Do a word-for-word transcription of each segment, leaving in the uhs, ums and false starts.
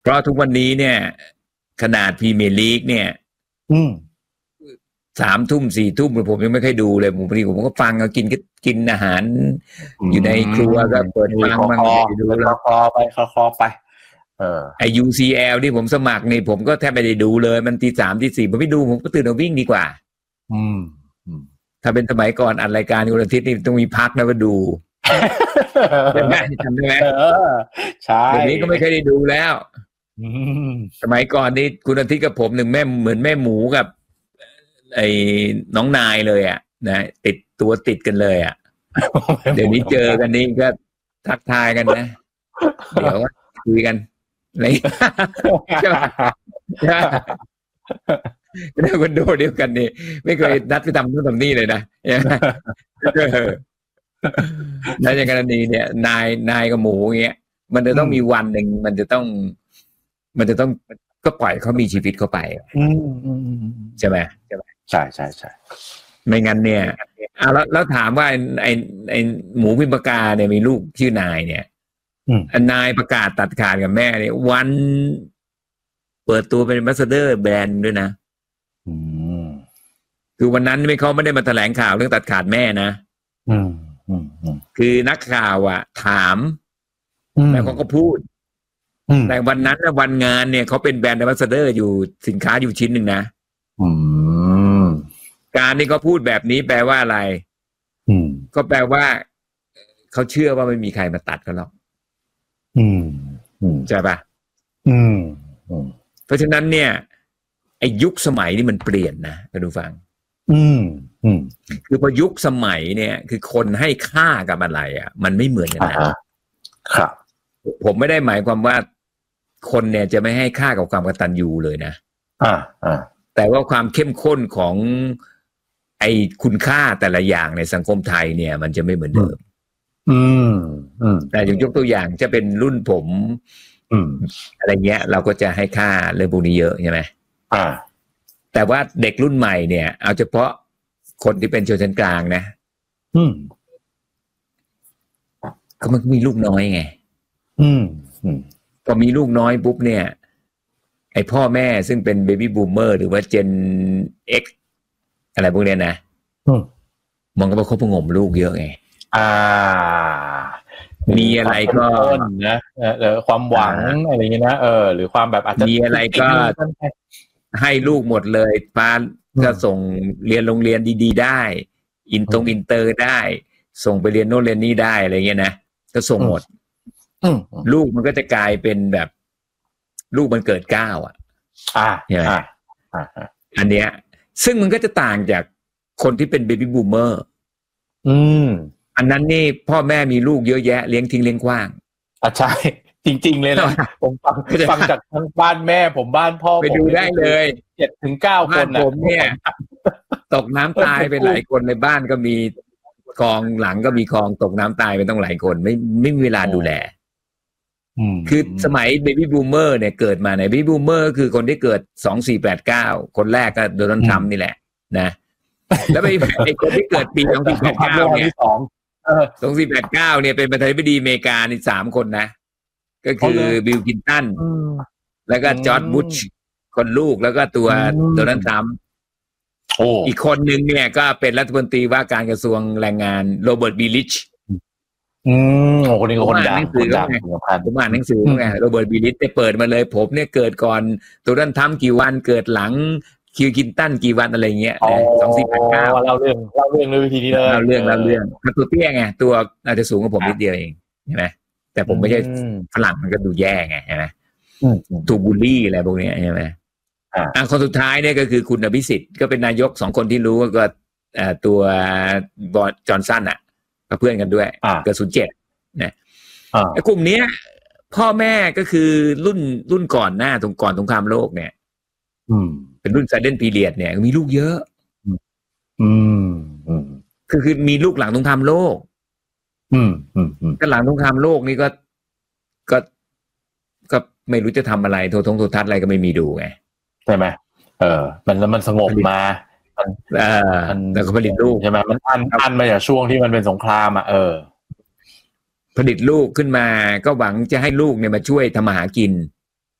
เพราะทุกวันนี้เนี่ยขนาดพรีเมียร์ลีกเนี่ยอืมสามทุ่มสี่ทุ่มผมยังไม่เคยดูเลยผมพอดีผมก็ฟังก็กินกินอาหารอยู่ในครัวก็เปิดฟังบ้างไปดูแล้วคอไปคอไปเออไอ ยู ซี แอล ที่ผมสมัครนี่ผมก็แทบไม่ได้ดูเลยมันตีสามตีสี่ผมไม่ดูผมก็ตื่นมาวิ่งดีกว่าอืมถ้าเป็นสมัยก่อนอัดรายการวันอาทิตย์นี่ต้องมีพักนะมาดูใช่ไหมทำได้ไหมใช่เดี๋ยวนี้ก็ไม่เคยได้ดูแล้วสมัยก่อนนี่คุณอาทิตย์กับผมหนึ่งแม่เหมือนแม่หมูกับไอ้น้องนายเลยอ่ะนะติดตัวติดกันเลยอ่ะเดี๋ยวนี้เจอกันนี่ก็ทักทายกันนะเดี๋ยวคุยกันอะไรใช่ไหมใช่เรื่องคอนโดเดียวกันนี่ไม่เคยนัดไปทำนู่นทำนี่เลยนะแล้วอย่างกรณีเนี่ยนายนายกับหมูเงี้ยมันจะต้องมีวันหนึ่งมันจะต้องมันจะต้องก็ปล่อยเขามีชีวิตเข้าไปใช่ไหมใช่ไหมใช่ใช่ใช่ไม่งั้นเนี่ยเอาแล้วแล้วถามว่าไอ้ไอ้หมูพิมพ์ปากกาเนี่ยมีลูกชื่อนายเนี่ยนายประกาศตัดขาดกับแม่เนี่ยวันเปิดตัวเป็นแอมบาสเดอร์แบรนด์ด้วยนะคือวันนั้นไม่เขาไม่ได้มาแถลงข่าวเรื่องตัดขาดแม่นะคือนักข่าวอ่ะถามแล้วเขาก็พูดแต่วันนั้นวันงานเนี่ยเขาเป็นแบรนด์แอมบาสเดอร์อยู่สินค้าอยู่ชิ้นหนึ่งนะการที่เขาพูดแบบนี้แปลว่าอะไรก็แปลว่าเขาเชื่อว่าไม่มีใครมาตัดเขาหรอกใช่ปะเพราะฉะนั้นเนี่ยไอ้ยุคสมัยนี่มันเปลี่ยนนะท่านผู้ฟังคือพอยุคสมัยเนี่ยคือคนให้ค่ากับอะไรอ่ะมันไม่เหมือนกันนะครับผมไม่ได้หมายความว่าคนเนี่ยจะไม่ให้ค่ากับความกตัญญูเลยนะอ่าอ่าแต่ว่าความเข้มข้นของไอ้คุณค่าแต่ละอย่างในสังคมไทยเนี่ยมันจะไม่เหมือนเดิมอืมอืมแต่ยกตัวอย่างจะเป็นรุ่นผมอืมอะไรเงี้ยเราก็จะให้ค่าเรื่องพวกนี้เยอะใช่ไหมอ่าแต่ว่าเด็กรุ่นใหม่เนี่ยเอาเฉพาะคนที่เป็นชนชั้นกลางนะอืมก็มันมีลูกน้อยไงอืมอืมพอมีลูกน้อยปุ๊บเนี่ยไอพ่อแม่ซึ่งเป็นเบบี้บูมเมอร์หรือว่าเจน X อะไรพวกเนี้ยนะมันก็ไปคบประงมลูกเยอะไงอ่ามีอะไรก็นะเออความหวังอะไรอย่างนี้นะเออหรือความแบบอาจจะมีอะไรก็ให้ลูกหมดเลยป้าก็ส่งเรียนโรงเรียนดีๆได้อินตรงอินเตอร์ได้ส่งไปเรียนโน่นเรียนนี่ได้อะไรเงี้ยนะก็ส่งหมดลูกมันก็จะกลายเป็นแบบลูกมันเกิดเก้าอ่ะอ่าใช่ไหมอันเนี้ยซึ่งมันก็จะต่างจากคนที่เป็นเบบี้บูมเมอร์อืมอันนั้นนี่พ่อแม่มีลูกเยอะแยะเลี้ยงทิ้งเลี้ยงขว้างอ่ะใช่จริงๆเลยนะผมฟังฟังจากทางบ้านแม่ผมบ้านพ่อผมไปดูได้เลยเจ็ดถึงเก้าคนนะผมเนี่ยตกน้ำตายไปหลายคนในบ้านก็มีคลองหลังก็มีคลองตกน้ำตายไปต้องหลายคนไม่ไม่มีเวลาดูแลคือสมัยเบบี้บูมเมอร์เนี่ยเกิดมาในเบบี้บูมเมอร์คือคนที่เกิดสองสี่แปดเก้าคนแรกก็โดนัลด์ทรัมป์นี่แหละนะแล้วไอ้คนที่เกิดปีสองสี่แปดเก้าเนี่ยสองสี่แปดเก้าเนี่ยเป็นประธานาธิบดีอเมริกาในสามคนนะก็คือบิลคินตันแล้วก็จอร์จบุชคนลูกแล้วก็ตัวโดนัลด์ทรัมป์อีกคนนึงเนี่ยก็เป็นรัฐมนตรีว่าการกระทรวงแรงงานโรเบิร์ตบิลิชอืมโอ้คนนี้ก็คนดังคนดังผมอ่านหนังสือไงโรเบิร์ตบิลิชได้เปิดมาเลยผมเนี่ยเกิดก่อนโดนัลด์ทรัมป์กี่วันเกิดหลังคิวคินตันกี่วันอะไรเงี้ยสองสี่แปดเก้าเล่าเรื่องเล่าเรื่องด้วยวิธีนี้เลยเล่าเรื่องเล่าเรื่องตัวเตี้ยไงตัวอาจจะสูงกว่าผมนิดเดียวเองใช่ไหมแต่ผมไม่ใช่ฝรั่งมันก็ดูแย่ไงใช่ไหมถูกบูลลี่อะไรพวกนี้ใช่ไหมอ่าคนสุดท้ายเนี่ยก็คือคุณอภิสิทธิ์ก็เป็นนายกสองคนที่รู้ก็ตัวบอสจอห์นสันอ่ะก็เพื่อนกันด้วยเกิดศูนย์เจ็ดนะไอ้กลุ่มเนี้ยพ่อแม่ก็คือรุ่นรุ่นก่อนหน้าตรงก่อนสงครามโลกเนี่ยเป็นรุ่นไซเดนพีเรียดเนี่ยมีลูกเยอะอืมคือคือมีลูกหลังสงครามโลกอืมอืมอืมก็หลังสงครามโลกนี่ก็ก็ก็ไม่รู้จะทำอะไรโทรทงโทรทัศน์อะไรก็ไม่มีดูไงใช่ไหมเออมันแล้วมันสงบมามันเออแล้วก็ผลิตลูกใช่ไหมมันอันอันมาจากช่วงที่มันเป็นสงครามอ่ะเออผลิตลูกขึ้นมาก็หวังจะให้ลูกเนี่ยมาช่วยทำมาหากิน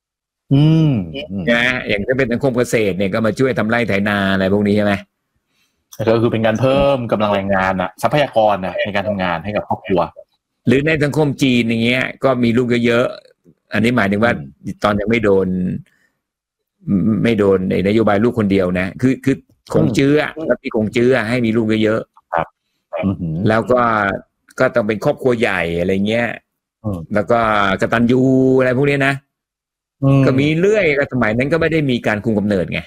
อืมนะอย่างถ้าเป็นสังคมเกษตรเนี่ยก็มาช่วยทำไร่ไถนาอะไรพวกนี้ใช่ไหมก็คือเป็นการเพิ่มกำลังแรงงานอะทรัพยากรนะในการทำงานให้กับครอบครัวหรือในสังคมจีนอย่างเงี้ยก็มีลูกเยอะๆอันนี้หมายถึงว่าตอนยังไม่โดนไม่โดนในนโยบายลูกคนเดียวนะคือคือคงเจื้อแล้วที่คงเจื้อให้มีลูกเยอะๆครับแล้วก็ก็ต้องเป็นครอบครัวใหญ่อะไรเงี้ยแล้วก็กตัญญูอะไรพวกนี้นะก็มีเรื่อยก็สมัยนั้นก็ไม่ได้มีการคุมกำเนิดไง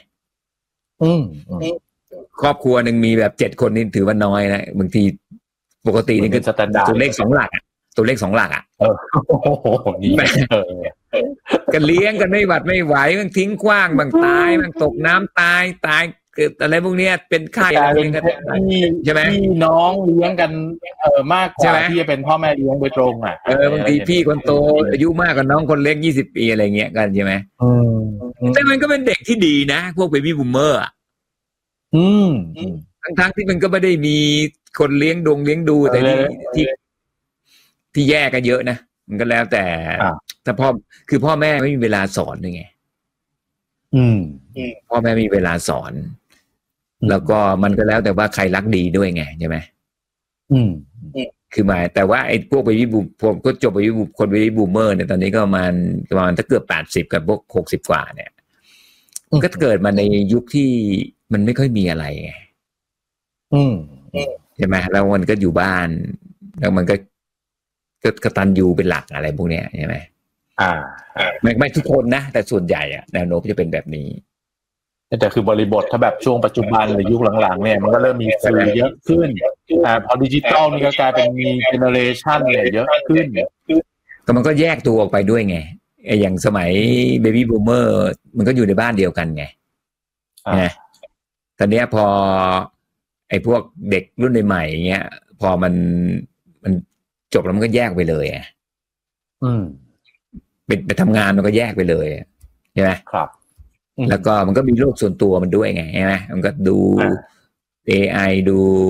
ครอบครัวหนึ่งมีแบบเจ็ดคนนี่ถือว่าน้อยนะบางทีปกตินี่คือตัวเลขสองหลักอ่ะตัวเลขสองหลักอ่ะเออโอ้โหนี่กันเลี้ยงกันไม่หวัดไม่ไหวมันทิ้งกว้างบางตายมันตกน้ำตายตายเกิดอะไรพวกนี้เป็นไข้อะไรกันใช่ไหมพี่น้องเลี้ยงกันเออมากกว่าที่จะเป็นพ่อแม่เลี้ยงโดยตรงอ่ะเออบางทีพี่คนโตอายุมากกว่าน้องคนเล็กยี่สิบปีอะไรเงี้ยกันใช่ไหมแต่มันก็เป็นเด็กที่ดีนะพวกเบบี้บูมเมอร์อ่ะอืมทั้งๆที่มันก็ไม่ได้มีคนเลี้ยงดงเลี้ยงดูแต่ที่ที่ที่แยกกันเยอะนะมันก็แล้วแต่ถ้าพ่อคือพ่อแม่ไม่มีเวลาสอนด้วยไงอืมพ่อแม่มีเวลาสอนแล้วก็มันก็แล้วแต่ว่าใครรักดีด้วยไงใช่ไหมอืมคือหมายแต่ว่าไอ้พวกเบบี้บูมผมก็จบเบบี้บูมคนเบบี้บูมเมอร์เนี่ยตอนนี้ก็ประมาณประมาณถ้าเกือบแปดสิบกับพวกหกสิบกว่าเนี่ยมันก็เกิดมาในยุคที่มันไม่ค่อยมีอะไรไงอืมใช่ไหมแล้วมันก็อยู่บ้านแล้วมันก็ก็กตัญญูเป็นหลักอะไรพวกเนี้ยใช่ไหมอ่าไม่ไม่ทุกคนนะแต่ส่วนใหญ่อะแนวโน้มจะเป็นแบบนี้แต่คือบริบทถ้าแบบช่วงปัจจุบันหรือยุคหลังๆเนี่ยมันก็เริ่มมีสื่อเยอะขึ้นอ่าพอดิจิตอลนี่ก็กลายเป็นมีเจเนอเรชันเนี่ยเยอะขึ้นก็มันก็แยกตัวออกไปด้วยไงไอ้อย่างสมัยเบบี้บูมเมอร์มันก็อยู่ในบ้านเดียวกันไงนะตอนนี้พอไอ้พวกเด็กรุ่นใหม่ๆเงี้ยพอมันมันจบแล้วมันก็แยกไปเลยอ่ะอืมเป็นไปทำงานมันก็แยกไปเลยใช่ไหมครับแล้วก็มันก็มีโลกส่วนตัวมันด้วยไงใช่ไหมมันก็ดู เอ ไอ ดู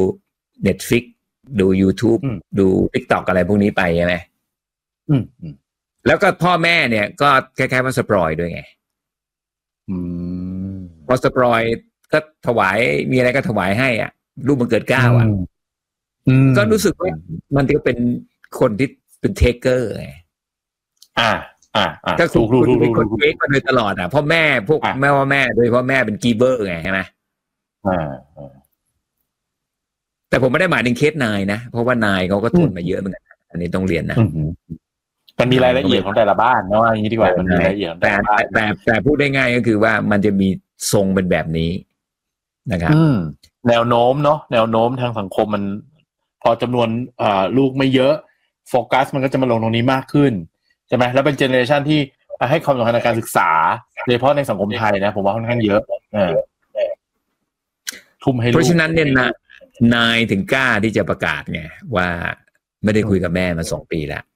Netflix ดู YouTube ดู TikTok อะไรพวกนี้ไปใช่ไหมอืมแล้วก็พ่อแม่เนี่ยก็คล้ายๆว่าสปรอยด้วยไงอืมพอสปรอยก็ถวายมีอะไรก็ถวายให้อ่ะลูกมันเกิดเก้าอ่ะก็รู้สึกว่ามันก็เป็นคนที่เป็นเทคเกอร์ไงอ่าอ่าอ่าก็คือคุณเป็นคนเทคมาโดยตลอดอ่ะพ่อแม่พวกแม่ว่าแม่โดยพ่อแม่เป็นกีเบอร์ไงใช่ไหมอ่าแต่ผมไม่ได้หมายถึงเคสนายนะเพราะว่านายเขาก็ทนมาเยอะเหมือนกันอันนี้ต้องเรียนนะมันมีรายละเอียดของแต่ละบ้านเนาะอย่างนี้ดีกว่ามันมีรายละเอียดแต่แต่แต่พูดได้ง่ายก็คือว่ามันจะมีทรงเป็นแบบนี้นะครับแนวโน้มเนาะแนวโน้มทางสังคมมันพอจำนวนอ่าลูกไม่เยอะโฟกัสมันก็จะมาลงตรงนี้มากขึ้นใช่ไหมแล้วเป็นเจเนอเรชันที่ให้ความสำคัญในการศึกษาโดยเฉพาะในสังคมไทยนะผมว่าค่อนข้างเยอะทุ่มให้ลูกเพราะฉะนั้นเนี่ยนะนายถึงกล้าที่จะประกาศไงว่าไม่ได้คุยกับแม่มาสองปีแล้ว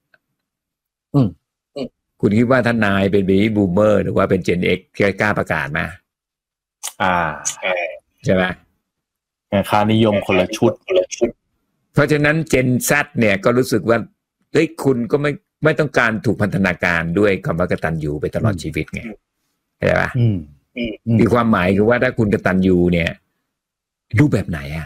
คุณคิดว่าท่านนายเป็นเบบี้บูมเมอร์หรือว่าเป็นเจนเอ็กซ์กล้าประกาศมาอ่าใช่ไหมค่านิยมคนละชุดคนละชุดเพราะฉะนั้นเจนแซดเนี่ยก็รู้สึกว่าเฮ้ยคุณก็ไม่ไม่ต้องการถูกพันธนาการด้วยคำว่ากตัญญูไปตลอดชีวิตไงใช่ปะมีความหมายคือว่าถ้าคุณกตัญญูเนี่ยรูปแบบไหนอ่ะ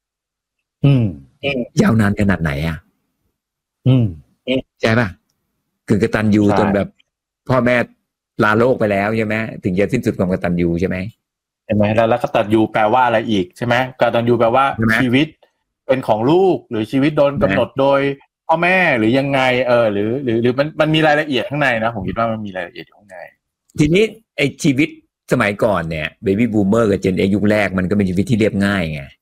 ยาวนานขนาดไหนอ่ะใช่ปะคือกตัญญูจนแบบพ่อแม่ลาโลกไปแล้วใช่ไหมถึงจะสิ้นสุดความกตัญญูใช่ไหมใช่ไหมแล้วแล้วกตัญญูแปลว่าอะไรอีกใช่ไหมกตัญญูแปลว่าชีวิตเป็นของลูกหรือชีวิตโดนกำหนดโดยพ่อแม่หรือยังไงเออหรือหรือหรือมันมันมีรายละเอียดข้างในนะผมคิดว่ามันมีรายละเอียดอยู่ข้างในทีนี้ไอชีวิตสมัยก่อนเนี่ยเบบี้บูมเมอร์กับเจนเอ็กยุคแรกมันก็เป็นชีวิตที่เรียบง่ายไง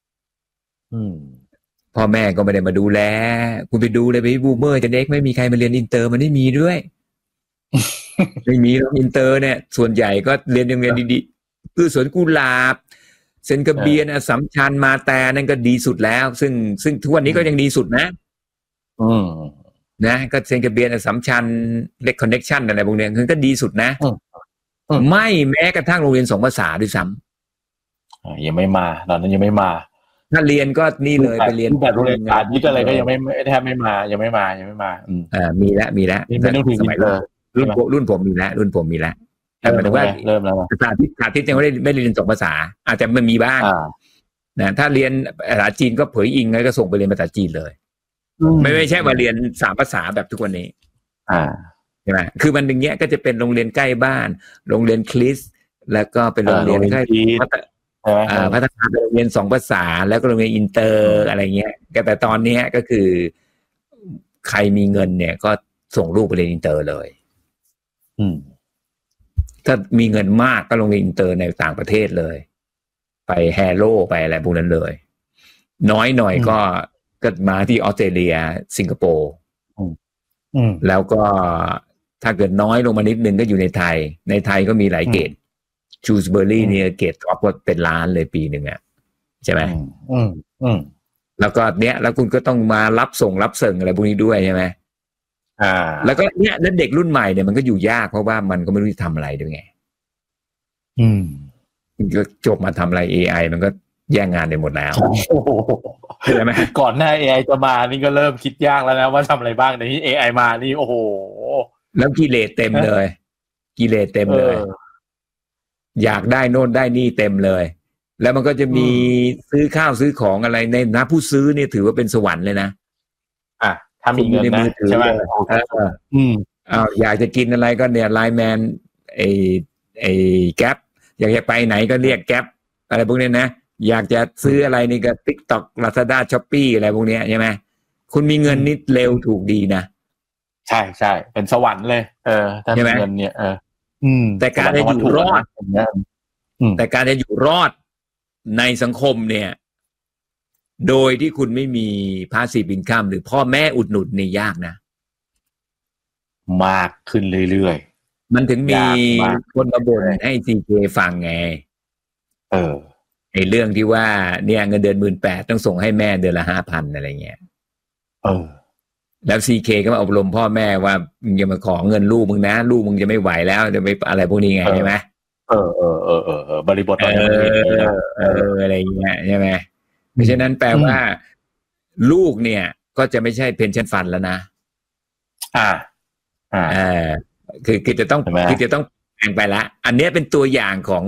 พ่อแม่ก็ไม่ได้มาดูแลคุณไปดูเลยเบบี้บูมเมอร์เจนเอ็กไม่มีใครมาเรียนอินเตอร์มันไม่มีด้วย ไม่มีแล้วอินเตอร์เนี่ยส่วนใหญ่ก็เรียนโรงเรียนดีๆคือสวนกุหลาบเซนกระเบียนอัสสัมชัญมาแต่นั่นก็ดีสุดแล้วซึ่งซึ่งทุกวันนี้ก็ยังดีสุดนะอืมนะก็เซนกระเบียนอัสสัมชัญเล็กคอนเนคชั่นอะไรพวกนี้คือก็ดีสุดนะไม่แม้กระทั่งโรงเรียนสองภาษาด้วยซ้ำยังไม่มาตอนนั้นยังไม่มาถ้าเรียนก็นี่เลยไปเรียนแบบโรงเรียนการที่อะไรก็ยังไม่แทบไม่มายังไม่มายังไม่มาอ่ามีแล้วมีแล้วไม่ต้องถึงสมัยรุ่นรุ่นผมมีแล้วรุ่นผมมีแล้วแต่หมายถึงว่าเริ่มแล้วสาธิตสาธิตยังไม่ได้ไม่ได้เรียนสองภาษาอาจจะมันมีบ้างนะถ้าเรียนภาษาจีนก็เผยอิงแล้วก็ส่งไปเรียนภาษาจีนเลยไม่ไม่ใช่ว่าเรียนสามภาษาแบบทุกวันนี้อ่าใช่ไหมคือมันอย่างเงี้ยก็จะเป็นโรงเรียนใกล้บ้านโรงเรียนคริสแล้วก็เป็นโรงเรียนใกล้พัฒนาเป็นโรงเรียนสองภาษาแล้วก็โรงเรียนอินเตอร์อะไรเงี้ยแต่ตอนนี้ก็คือใครมีเงินเนี่ยก็ส่งลูกไปเรียนอินเตอร์เลยอืมถ้ามีเงินมากก็โรงเรียนอินเตอร์ในต่างประเทศเลยไปแฮโร่ไปอะไรพวกนั้นเลยน้อยหน่อยก็ก็มาที่ออสเตรเลียสิงคโปร์แล้วก็ถ้าเกิดน้อยลงมานิดนึงก็อยู่ในไทยในไทยก็มีหลายเกรดชูสเบอร์รี่เนี่ยเกรดท็อปก็เป็นล้านเลยปีหนึ่งอ่ะใช่ไหมอืมอืมแล้วก็เนี้ยแล้วคุณก็ต้องมารับส่งรับเสิร์งอะไรพวกนี้ด้วยใช่ไหมอ่าแล้วก็เนี้ยแล้วเด็กรุ่นใหม่เนี่ยมันก็อยู่ยากเพราะว่ามันก็ไม่รู้จะทำอะไรด้วยไงอืมก็จบมาทำอะไร เอ ไอ มันก็แย่งงานไปหมดแล้วใช่ไหมก่อนหน้า เอ ไอ จะมานี่ก็เริ่มคิดยากแล้วนะว่าทำอะไรบ้างในที่ เอ ไอ มานี่โอ้โหแล้วกิเลสเต็มเลยกิเลสเต็มเลยอยากได้โน่นได้นี่เต็มเลยแล้วมันก็จะมีซื้อข้าวซื้อของอะไรในนะผู้ซื้อเนี่ยถือว่าเป็นสวรรค์เลยนะอ่ะถ้ามีเงินนะใช่ไหมอืมอ้าวอยากจะกินอะไรก็เนี่ยไลน์แมนไอ้ไอ้แก๊ปอยากจะไปไหนก็เรียกแก๊ปอะไรพวกนี้นะอยากจะซื้ออะไรนี่ก็ TikTok Lazada Shopee อะไรพวกนี้ใช่ไหมคุณมีเงินนิดเร็วถูกดีนะใช่ใช่เป็นสวรรค์เลยเออถ้ามีเงินเนี่ยเออแต่การจะอยู่รอดแต่การจะอยู่รอดในสังคมเนี่ยโดยที่คุณไม่มี passive income หรือพ่อแม่อุดหนุนนี่ยากนะมากขึ้นเรื่อยๆมันถึงมีคนมาบ่นให้ ซี เค ฟังไงเออไอ้เรื่องที่ว่าเนี่ยเงินเดือน หนึ่งหมื่นแปดพัน ต้องส่งให้แม่เดือนละ ห้าพัน อะไรเงี้ยเออแล้ว ซี เค ก็มาอบรมพ่อแม่ว่ามึงอย่ามาขอเงินลูกมึงนะลูกมึงจะไม่ไหวแล้วจะไปอะไรพวกนี้ไงใช่ไหมเออเออเออเออเออบริบทตอนนี้เอออะไรเงี้ยใช่ไหมเพราะฉะนั้นแปลว่าลูกเนี่ยก็จะไม่ใช่เพนชั่นฟันแล้วนะอ่าอ่าเออคือคือจะต้องคือจะต้องแปลงไปละอันนี้เป็นตัวอย่างของ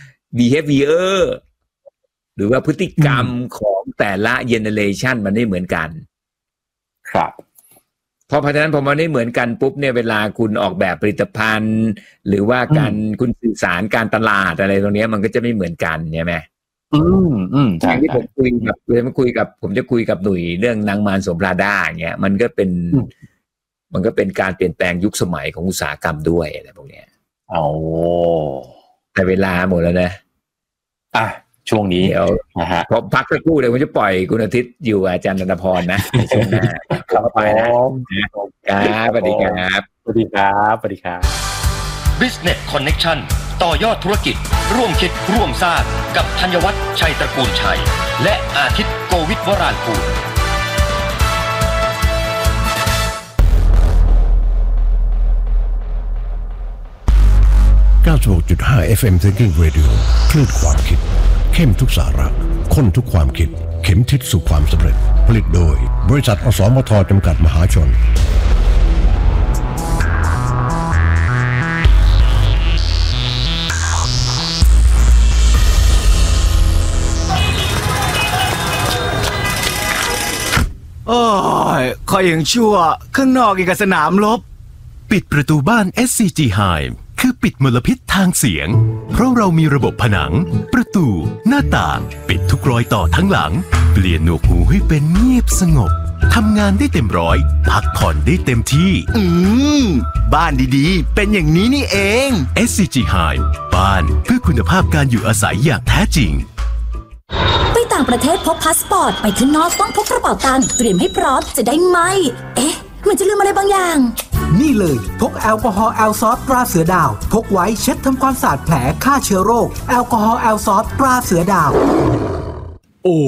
behavior หรือว่าพฤติกรรมของแต่ละ generation มันไม่เหมือนกันครับเพราะเพราะฉะนั้นพอมันไม่เหมือนกันปุ๊บเนี่ยเวลาคุณออกแบบผลิตภัณฑ์หรือว่าการคุณสื่อสารการตลาดอะไรตรงนี้มันก็จะไม่เหมือนกันใช่ไหมอืมอืมใช่ที่ผมคุยกับเลยมาคุยกับผมจะคุยกับหนุ่ยเรื่องนางมารสวมพลาด้าอย่างเงี้ยมันก็เป็นมันก็เป็นการเปลี่ยนแปลงยุคสมัยของอุตสาหกรรมด้วยอะไรพวกเนี้ยอ๋อแต่เวลาหมดแล้วนะอ่ะช่วงนี้เดี๋ยวนะฮะพอพักสักครู่เดี๋ยวผมจะปล่อยคุณอาทิตย์อยู่อาจารย์ธนพรนะในช่วงหน้าเข้าไปนะครับสวัสดีครับสวัสดีครับสวัสดีครับ Business Connection ต่อยอดธุรกิจร่วมคิดร่วมสร้างกับธัญวัฒน์ชัยตระกูลชัยและอาทิตย์โกวิทวรานภูมิเก้าสิบหกจุดห้า เอฟ เอ็ม Thinking Radio คลื่นความคิดเข้มทุกสาระข้นทุกความคิดเข็มทิศสู่ความสำเร็จผลิตโดยบริษัทอสมทจำกัดมหาชนโอ้ยคอยยังชั่วข้างนอกอีกสนามรบปิดประตูบ้าน เอส ซี จี Hive คือปิดมลพิษทางเสียงเพราะเรามีระบบผนังประตูหน้าต่างปิดทุกรอยต่อทั้งหลังเปลี่ยนหนวกหูให้เป็นเงียบสงบทำงานได้เต็มร้อยพักผ่อนได้เต็มที่อืมบ้านดีๆเป็นอย่างนี้นี่เองเอส ซี จี Hive บ้านเพื่อคุณภาพการอยู่อาศัยอย่างแท้จริงไปต่างประเทศพกพาสปอร์ตไปข้างนอกต้องพกกระเป๋าตังค์เตรียมให้พร้อมจะได้ไหมเอ๊ะมันจะลืมอะไรบางอย่างนี่เลยพกแอลกอฮอล์แอลซอสตราเสือดาวพกไว้เช็ดทำความสะอาดแผลฆ่าเชื้อโรคแอลกอฮอล์แอลซอสตราเสือดาวโอม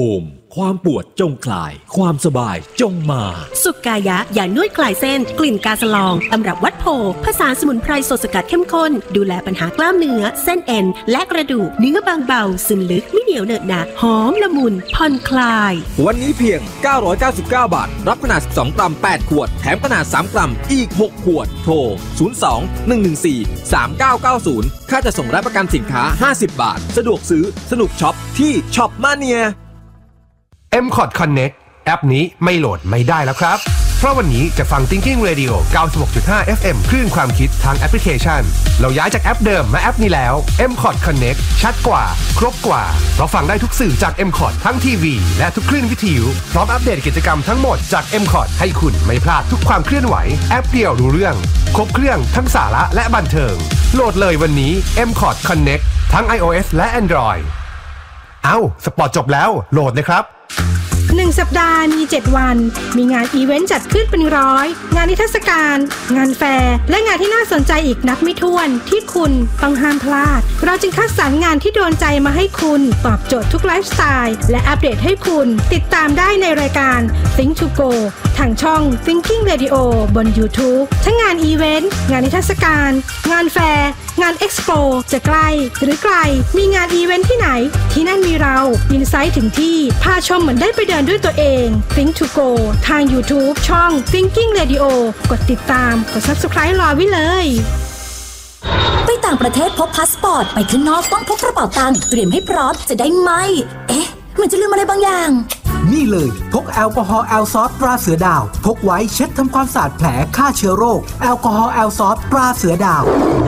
ความปวดจงคลายความสบายจงมาสุกายะยานวดคลายเส้นกลิ่นกาสลองตำรับวัดโพผสานสมุนไพรสดสกัดเข้มข้นดูแลปัญหากล้ามเนื้อเส้นเอ็นและกระดูกเนื้อบางเบาซึมลึกไม่เหนียวเหนอะหนะหอมละมุนผ่อนคลายวันนี้เพียงเก้าร้อยเก้าสิบเก้าบาทรับขนาดสิบสองกรัมแปดขวดแถมขนาดสามกรัมอีกหกขวดโทรศูนย์ สอง หนึ่ง หนึ่ง สี่ สาม เก้า เก้า ศูนย์ค่าจะส่งและประกันสินค้าห้าสิบบาทสะดวกซื้อสนุกช็อปที่ช็อปมาเนียเอ็ม คอร์ด Connect แอปนี้ไม่โหลดไม่ได้แล้วครับเพราะวันนี้จะฟัง Thinking Radio เก้าสิบหกจุดห้า เอฟ เอ็ม คลื่นความคิดทางแอปพลิเคชันเราย้ายจากแอปเดิมมาแอปนี้แล้ว เอ็ม คอร์ด Connect ชัดกว่าครบกว่าเพราะฟังได้ทุกสื่อจาก เอ็ม คอร์ด ทั้งทีวีและทุกคลื่นวิทยุพร้อมอัปเดตกิจกรรมทั้งหมดจาก เอ็ม คอร์ด ให้คุณไม่พลาดทุกความเคลื่อนไหวแอปเดียวรู้เรื่องครบเครื่องทั้งสาระและบันเทิงโหลดเลยวันนี้ เอ็ม คอร์ด Connect ทั้ง iOS และ Android เอ้าสปอร์ตจบแล้วโหลดเลยครับหนึ่งสัปดาห์มีเจ็ดวันมีงานอีเวนต์จัดขึ้นเป็นร้อยงานนิทรรศการงานแฟร์และงานที่น่าสนใจอีกนับไม่ถ้วนที่คุณต้องห้ามพลาดเราจึงคัดสรรงานที่โดนใจมาให้คุณตอบโจทย์ทุกไลฟ์สไตล์และอัปเดตให้คุณติดตามได้ในรายการ Think to Go ทางช่อง Thinking Radio บน YouTube ทั้งงานอีเวนต์งานนิทรรศการงานแฟร์งานเอ็กซ์โปจะใกล้หรือไกลมีงานอีเวนต์ที่ไหนที่นั่นมีเราอินไซต์ถึงที่พาชมเหมือนได้ไปเดินด้วยตัวเอง Think to Go ทาง YouTube ช่อง Thinking Radio กดติดตามกด Subscribe รอไว้เลยไปต่างประเทศพกพาสปอร์ตไปข้างนอกต้องพกกระเป๋าตังค์เตรียมให้พร้อมจะได้ไหมเอ๊ะมันจะลืมอะไรบางอย่างนี่เลยพกแอลกอฮอล์แอลซอสตราเสือดาวพกไว้เช็ดทำความสะอาดแผลฆ่าเชื้อโรคแอลกอฮอล์แอลซอสตราเสือดาว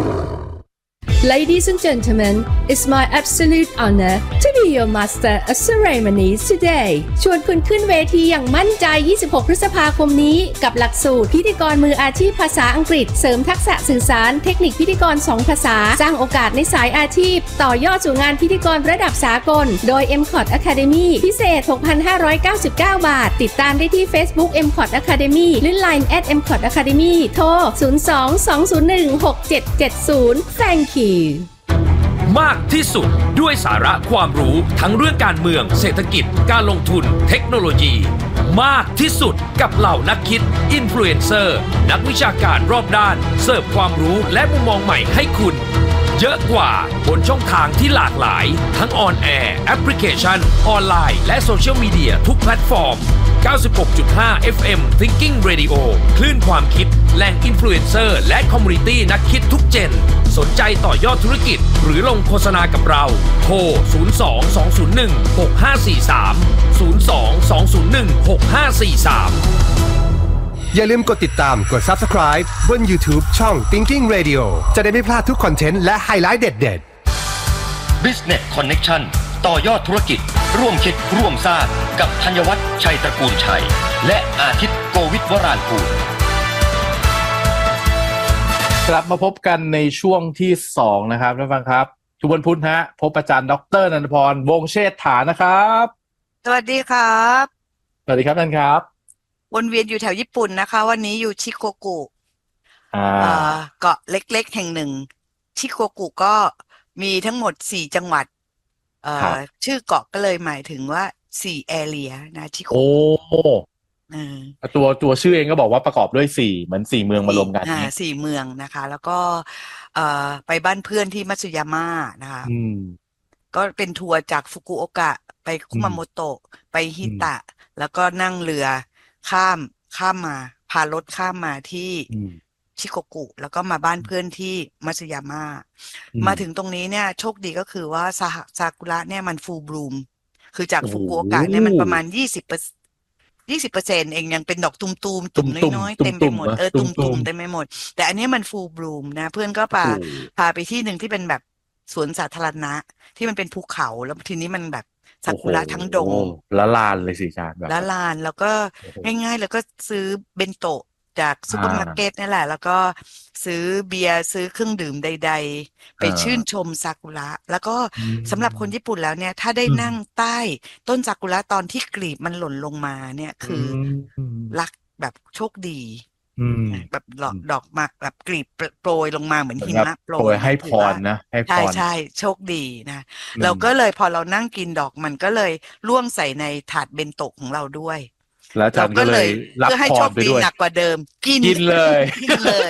Ladies and gentlemen, it's my absolute honor to be your master of ceremonies today. ชวนคุณขึ้นเวทีอย่างมั่นใจยี่สิบหกพฤษภาคมนี้กับหลักสูตรพิธีกรมืออาชีพภาษาอังกฤษเสริมทักษะสื่อสารเทคนิคพิธีกรสองภาษาสร้างโอกาสในสายอาชีพต่อยอดสู่งานพิธีกรระดับสากลโดย เอ็ม คอร์ด Academy พิเศษ หกพันห้าร้อยเก้าสิบเก้า บาทติดตามได้ที่ Facebook เอ็ม คอร์ด Academy หรือ ไลน์ แอท เอ็ม คอร์ด Academy โทรศูนย์ สอง สอง ศูนย์ หนึ่ง หก เจ็ด เจ็ด ศูนย์ Thank you มากที่สุดด้วยสาระความรู้ทั้งเรื่องการเมืองเศรษฐกิจการลงทุนเทคโนโลยีมากที่สุดกับเหล่านักคิดอินฟลูเอนเซอร์นักวิชาการรอบด้านเสิร์ฟความรู้และมุมมองใหม่ให้คุณเยอะกว่าบนช่องทางที่หลากหลายทั้งออนแอร์แอปพลิเคชันออนไลน์และโซเชียลมีเดียทุกแพลตฟอร์ม เก้าสิบหกจุดห้า เอฟ เอ็ม Thinking Radio คลื่นความคิดแหล่งอินฟลูเอนเซอร์และคอมมูนิตี้นักคิดทุกเจนสนใจต่อยอดธุรกิจหรือลงโฆษณากับเราโทรศูนย์ สอง สอง ศูนย์ หนึ่ง หก ห้า สี่ สาม ศูนย์ สอง สอง ศูนย์ หนึ่ง หก ห้า สี่ สามอย่าลืมกดติดตามกด Subscribe บน YouTube ช่อง Thinking Radio จะได้ไม่พลาดทุกคอนเทนต์และไฮไลท์เด็ดๆ Business Connection ต่อยอดธุรกิจร่วมคิดร่วมสร้างกับธัญวัฒน์ชัยตระกูลชัยและอาทิตย์โกวิทวรานกูลกลับมาพบกันในช่วงที่สองนะครับท่านฟังครับทุกวันพุธฮะพบอาจารย์ดร.นันทพรวงศ์เชษฐานะครับสวัสดีครับสวัสดีครับท่านครับวนเวียนอยู่แถวญี่ปุ่นนะคะวันนี้อยู่ชิโกกุอ่าเกาะเล็กๆแห่งหนึ่งชิโกกุก็มีทั้งหมดสี่จังหวัดเอ่อชื่อเกาะก็เลยหมายถึงว่าสี่แอเรียนะชิโกกุโอ้ตัวตัวชื่อเองก็บอกว่าประกอบด้วยสี่เหมือนสี่เมืองมารวมกันนี่สี่เมืองนะคะแล้วก็เอ่อไปบ้านเพื่อนที่มัตสึยาม่านะคะก็เป็นทัวร์จากฟุกุโอกะไปคุมาโมโตะไปฮิตะแล้วก็นั่งเรือข้ามข้ามมาพารถข้ามมาที่ชิโกกุแล้วก็มาบ้านเพื่อนที่มัตสึยาม่ามาถึงตรงนี้เนี่ยโชคดีก็คือว่าซากุระเนี่ยมันฟูลบลูมคือจากฟุกุโอกะเนี่ยมันประมาณยี่สิบเปอร์เซ็นต์ยี่สิบเปอร์เซ็นต์เองยังเป็นดอกตุ่มๆตุ่มน้อยๆเต็มไปหมดเออตุ่มๆเต็มไปหมดแต่อันนี้มันฟูลบลูมนะเพื่อนก็พาพาไปที่หนึ่งที่เป็นแบบสวนสาธารณะที่มันเป็นภูเขาแล้วทีนี้มันแบบซากุระทั้งดงละลานเลยสิจารย์แบบละลานแล้วก็ง่ายๆแล้วก็ซื้อเบนโตะจากซุปเปอร์มาร์เก็ตนี่แหละแล้วก็ซื้อเบียร์ซื้อเครื่องดื่มใดๆไปชื่นชมซากุระแล้วก็สำหรับคนญี่ปุ่นแล้วเนี่ยถ้าได้นั่งใต้ต้นซากุระตอนที่กลีบมันหล่นลงมาเนี่ยคือรักแบบโชคดีแบบดอกดอกมาแบบกลีบโปรยลงมาเหมือนหิมะโปรโปรยให้พรนะให้พรใช่ใช่โชคดีนะเราก็เลยพอเรานั่งกินดอกมันก็เลยล่วงใส่ในถาดเบนโตะของเราด้วยแล้วอาจารย์ก็เลยรับพรไปด้วยหนักกว่าเดิมกินกินเลยกินเลย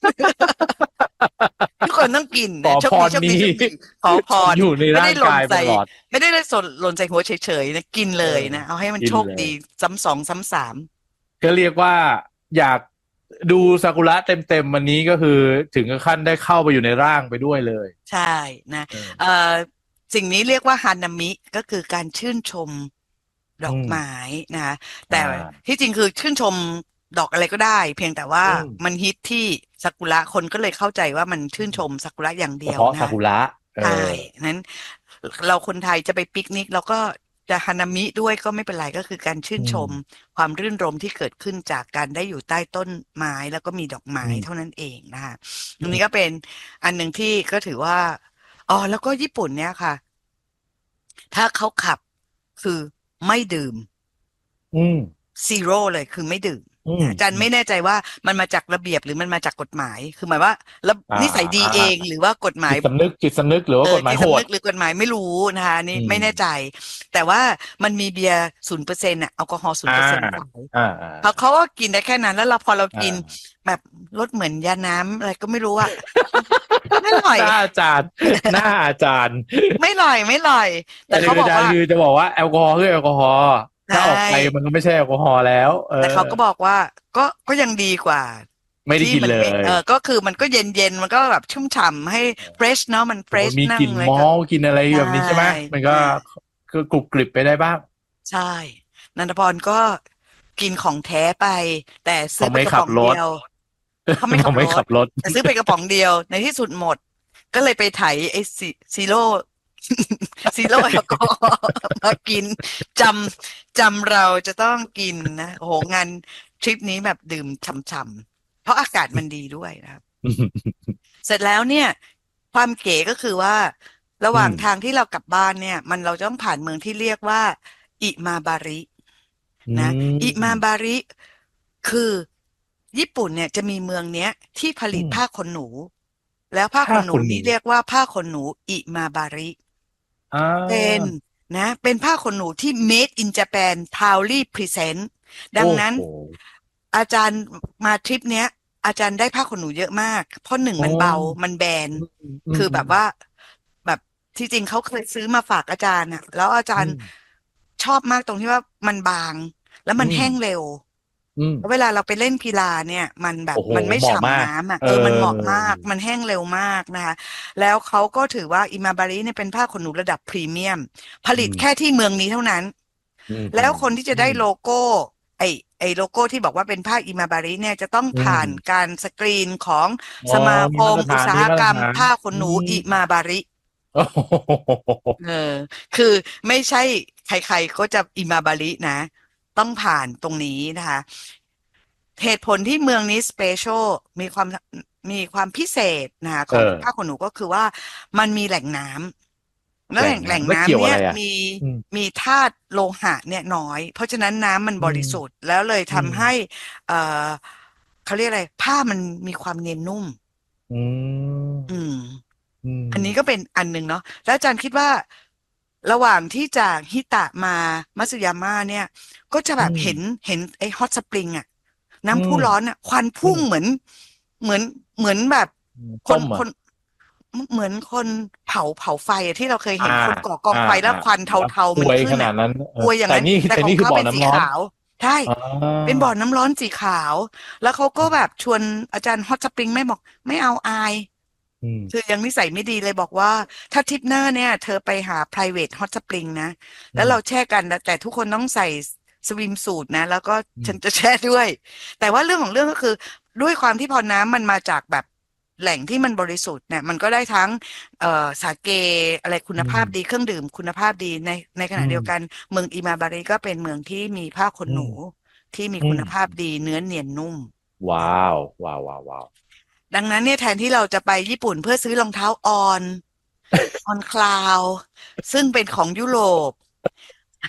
ทุกคนต้องกินนะโชคดีโชคดีขอพรอยู่ในร่างกายตลอดไม่ได้เลยหล่นใส่หัวเฉยๆนะกินเลยนะเอาให้มันโชคดีซ้ำสองซ้ำสามก็เรียกว่าอยากดูซากุระเต็มๆวันนี้ก็คือถึงขั้นได้เข้าไปอยู่ในร่างไปด้วยเลยใช่นะเอ่อสิ่งนี้เรียกว่าฮานามิก็คือการชื่นชมดอกไม้นะคะแต่ที่จริงคือชื่นชมดอกอะไรก็ได้เพียงแต่ว่ามันฮิตที่ซากุระคนก็เลยเข้าใจว่ามันชื่นชมซากุระอย่างเดียวนะเพราะซากุระใช่นั้นเราคนไทยจะไปปิกนิกเราก็จะฮานามิด้วยก็ไม่เป็นไรก็คือการชื่นชมความรื่นรมที่เกิดขึ้นจากการได้อยู่ใต้ต้นไม้แล้วก็มีดอกไม้เท่านั้นเองนะคะตรงนี้ก็เป็นอันหนึ่งที่ก็ถือว่าอ๋อแล้วก็ญี่ปุ่นเนี่ยค่ะถ้าเขาขับคือไม่ดื่มซีโร่เลยคือไม่ดื่มอาจารย์ไม่แน่ใจว่ามันมาจากระเบียบหรือมันมาจากกฎหมายคือหมายว่าแล้วนิสัยดีเองหรือว่ากฎหมายจิตสำนึกจิตสำนึกหรือว่ากฎหมายโหดหรือกฎหมายไม่รู้นะคะนี่ไม่แน่ใจแต่ว่ามันมีเบียร์ศูนย์เปอร์เซ็นต์อ่ะแอลกอฮอล์ศูนย์เปอร์เซ็นต์เพราะเขาก็กินได้แค่นั้นแล้วเราพอเรากินแบบรสเหมือนยาน้ำอะไรก็ไม่รู้อ่ะไม่อร่อยหน้าอาจารย์หน้าอาจารย์ไม่อร่อยไม่อร่อยแต่เขาบอกว่าคือจะบอกว่าแอลกอฮอล์คือแอลกอฮอล์ถ้าออกไปมันก็ไม่ใช่แอลกอฮอล์แล้วแต่เขาก็บอกว่าก็ก็ยังดีกว่าไม่ได้กินเลยเออก็คือมันก็เย็นเย็นมันก็แบบชุ่มฉ่ำให้เฟรชเนาะมันเฟรชมีกลิ่นมอลกินอะไรแบบนี้ใช่ไหมมันก็คือกรุบกริบไปได้บ้างใช่นันทพรก็กินของแท้ไปแต่ซื้อไปกระป๋องเดียวเขาไม่ขับรถแต่ซื้อไปกระป๋องเดียวในที่สุดหมดก็เลยไปไถไอ้ซีโร่ซีโร่แอลกอฮอล์มากินจำจำเราจะต้องกินนะโอ้โหงานทริปนี้แบบดื่มช่ำๆเพราะอากาศมันดีด้วยนะครับ เสร็จแล้วเนี่ยความเก๋ก็คือว่าระหว่างทางที่เรากลับบ้านเนี่ยมันเราต้องผ่านเมืองที่เรียกว่าอิมาบารินะอิมาบาริคือญี่ปุ่นเนี่ยจะมีเมืองเนี้ยที่ผลิตผ้าขนหนูแล้วผ้าขนหนูนี้เรียกว่าผ้าขนหนูอิมาบาริเป็นนะเป็นผ้าขนหนูที่ made in Japan proudly present ดังนั้นอาจารย์มาทริปเนี้ยอาจารย์ได้ผ้าขนหนูเยอะมากเพราะหนึ่งมันเบามันแบนคือแบบว่าแบบที่จริงเขาเคยซื้อมาฝากอาจารย์อ่ะแล้วอาจารย์ชอบมากตรงที่ว่ามันบางแล้วมันแห้งเร็วเวลาเราไปเล่นกีฬาเนี่ยมันแบบมันไม่ฉ่ำน้ำอ่ะเออมันเหมาะมากมันแห้งเร็วมากนะคะแล้วเขาก็ถือว่าอิมาบาริเนี่ยเป็นผ้าขนหนูระดับพรีเมียมผลิตแค่ที่เมืองนี้เท่านั้นแล้วคนที่จะได้โลโก้ไอไอโลโก้ที่บอกว่าเป็นผ้าอิมาบาริเนี่ยจะต้องผ่านการสกรีนของสมาคมอุตสาหกรรมผ้าขนหนูอิมาบาริเออคือไม่ใช่ใครๆก็จะอิมาบารินะต้องผ่านตรงนี้นะคะเหตุผลที่เมืองนี้สเปเชียลมีความมีความพิเศษนะคะของผ้าขนหนูก็คือว่ามันมีแหล่งน้ำแล้วแหล่งแหล่งน้ำเนี่ยมีมีธาตุโลหะเนี่ยน้อยเพราะฉะนั้นน้ำมันบริสุทธิ์แล้วเลยทำให้เอ่อเขาเรียกอะไรผ้ามันมีความเนียนนุ่มอืมอืมอันนี้ก็เป็นอันหนึ่งเนาะแล้วอาจารย์คิดว่าระหว่างที่จากฮิตะมามัตสึยาม่าเนี่ยก็จะแบบเห็นเห็นไอ้ฮอตสปริงอะน้ำพุร้อนอะควันพุ่งเหมือนเหมือนเหมือนแบบคนคนเหมือนคนเผาเผาไฟอะที่เราเคยเห็นคนก่อกองไฟแล้วควันเทาๆมันขึ้นขนาดนั้นอวยอย่างนั้นแต่ของเขาเป็นสีขาวใช่เป็นบ่อน้ำร้อนสีขาวแล้วเขาก็แบบชวนอาจารย์ฮอตสปริงไม่บอกไม่เอาอายคือยังนิสัยไม่ดีเลยบอกว่าถ้าทริปหน้าเนี่ยเธอไปหา private hot spring นะแล้วเราแช่กันแต่ทุกคนต้องใส่สวิมสูทนะแล้วก็ฉันจะแช่ด้วยแต่ว่าเรื่องของเรื่องก็คือด้วยความที่พอน้ำมันมาจากแบบแหล่งที่มันบริสุทธิ์เนี่ยมันก็ได้ทั้งเอ่อสาเกอะไรคุณภาพดีเครื่องดื่มคุณภาพดีในในขณะเดียวกันเมืองอิมาบาริก็เป็นเมืองที่มีผ้าขนหนูที่มีคุณภาพดีเนื้อเนียนนุ่มว้าวว้าวว้าวว้าวดังนั้นเนี่ยแทนที่เราจะไปญี่ปุ่นเพื่อซื้อรองเท้าออนออนคลาวซึ่งเป็นของยุโรป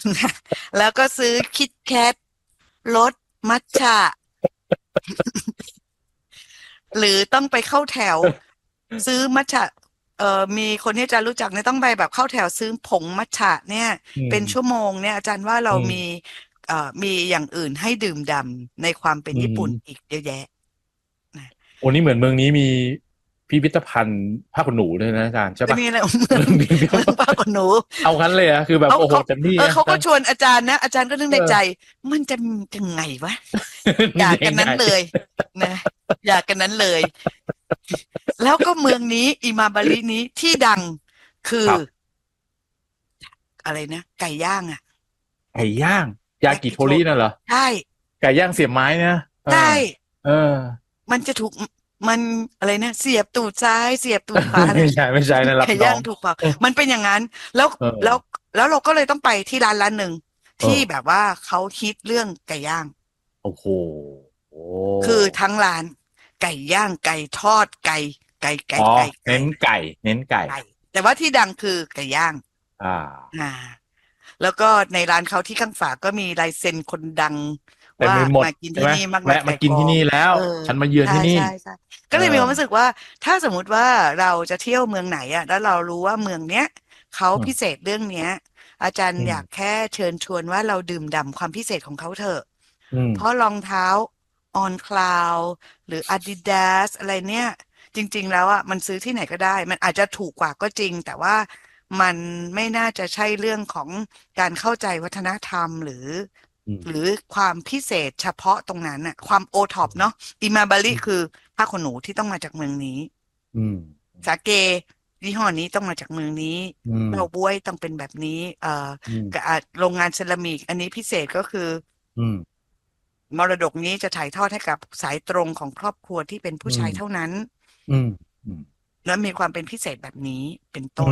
แล้วก็ซื้อคิดแคทรสมัทฉะหรือต้องไปเข้าแถว ซื้อมัทฉะเอ่อมีคนที่อาจารย์รู้จักเนี่ยต้องไปแบบเข้าแถวซื้อผงมัทฉะเนี่ยเป็นชั่วโมงเนี่ยอาจารย์ว่าเรามีเอ่อมีอย่างอื่นให้ดื่มด่ำในความเป็นญี่ปุ่นอีกเยอะแยะนะโอ้นี่เหมือนเมืองนี้มีพิพิธภัณฑ์ผ้าขนหนูด้วยนะอาจารย์ใช่ปะมีอะไรเมืองผ้าขนหนูเอางั้นเลยอะคือแบบโอ้โหเต็มที่เออเขาก็ชวนอาจารย์นะอาจารย์ก็นึกในใจมันจะยังไงวะอยากกันนั้นเลยนะอยากกันนั้นเลยแล้วก็เมืองนี้อิมาบารินี้ที่ดังคืออะไรนะไก่ย่างอ่ะไก่ย่างยากิโทริน่ะเหรอใช่ไก่ย่างเสียบไม้นะใช่เออมันจะถูกมันอะไรนะเสียบตูดซ้ายเสียบตูดขวาไม่ใช่ไม่ใช่นะรับไก่ย่างถูกกว่ามันเป็นอย่างนั้นแล้วแล้วแล้วเราก็เลยต้องไปที่ร้านร้านหนึ่งที่แบบว่าเขาฮิตเรื่องไก่ย่างโอ้โหคือทั้งร้านไก่ย่างไก่ทอดไก่ไก่ไก่ไก่เน้นไก่เน้นไก่แต่ว่าที่ดังคือไก่ย่างอ่าอ่าแล้วก็ในร้านเขาที่ข้างฝาก็มีลายเซ็นคนดังว่ามากินที่นี่มากๆมากินที่นี่แล้วฉันมาเยือนที่นี่ก็เลยมีความรู้สึกว่าถ้าสมมุติว่าเราจะเที่ยวเมืองไหนอ่ะแล้วเรารู้ว่าเมืองเนี้ยเขาพิเศษเรื่องเนี้ยอาจารย์อยากแค่เชิญชวนว่าเราดื่มด่ำความพิเศษของเขาเถอะเพราะรองเท้าOn Cloud หรือ Adidas อะไรเนี่ยจริงๆแล้วอ่ะมันซื้อที่ไหนก็ได้มันอาจจะถูกกว่าก็จริงแต่ว่ามันไม่น่าจะใช่เรื่องของการเข้าใจวัฒนธรรมหรือหรือความพิเศษเฉพาะตรงนั้นน่ะความโอท็อปเนาะอิมาบาริคือผ้าขนหนูที่ต้องมาจากเมืองนี้สาเกยี่ห้อนี้ต้องมาจากเมืองนี้เต้าบ้วยต้องเป็นแบบนี้เอ่อโรงงานเซรามิกอันนี้พิเศษก็คือมรดกนี้จะถ่ายทอดให้กับสายตรงของครอบครัวที่เป็นผู้ชายเท่านั้นและมีความเป็นพิเศษแบบนี้เป็นต้น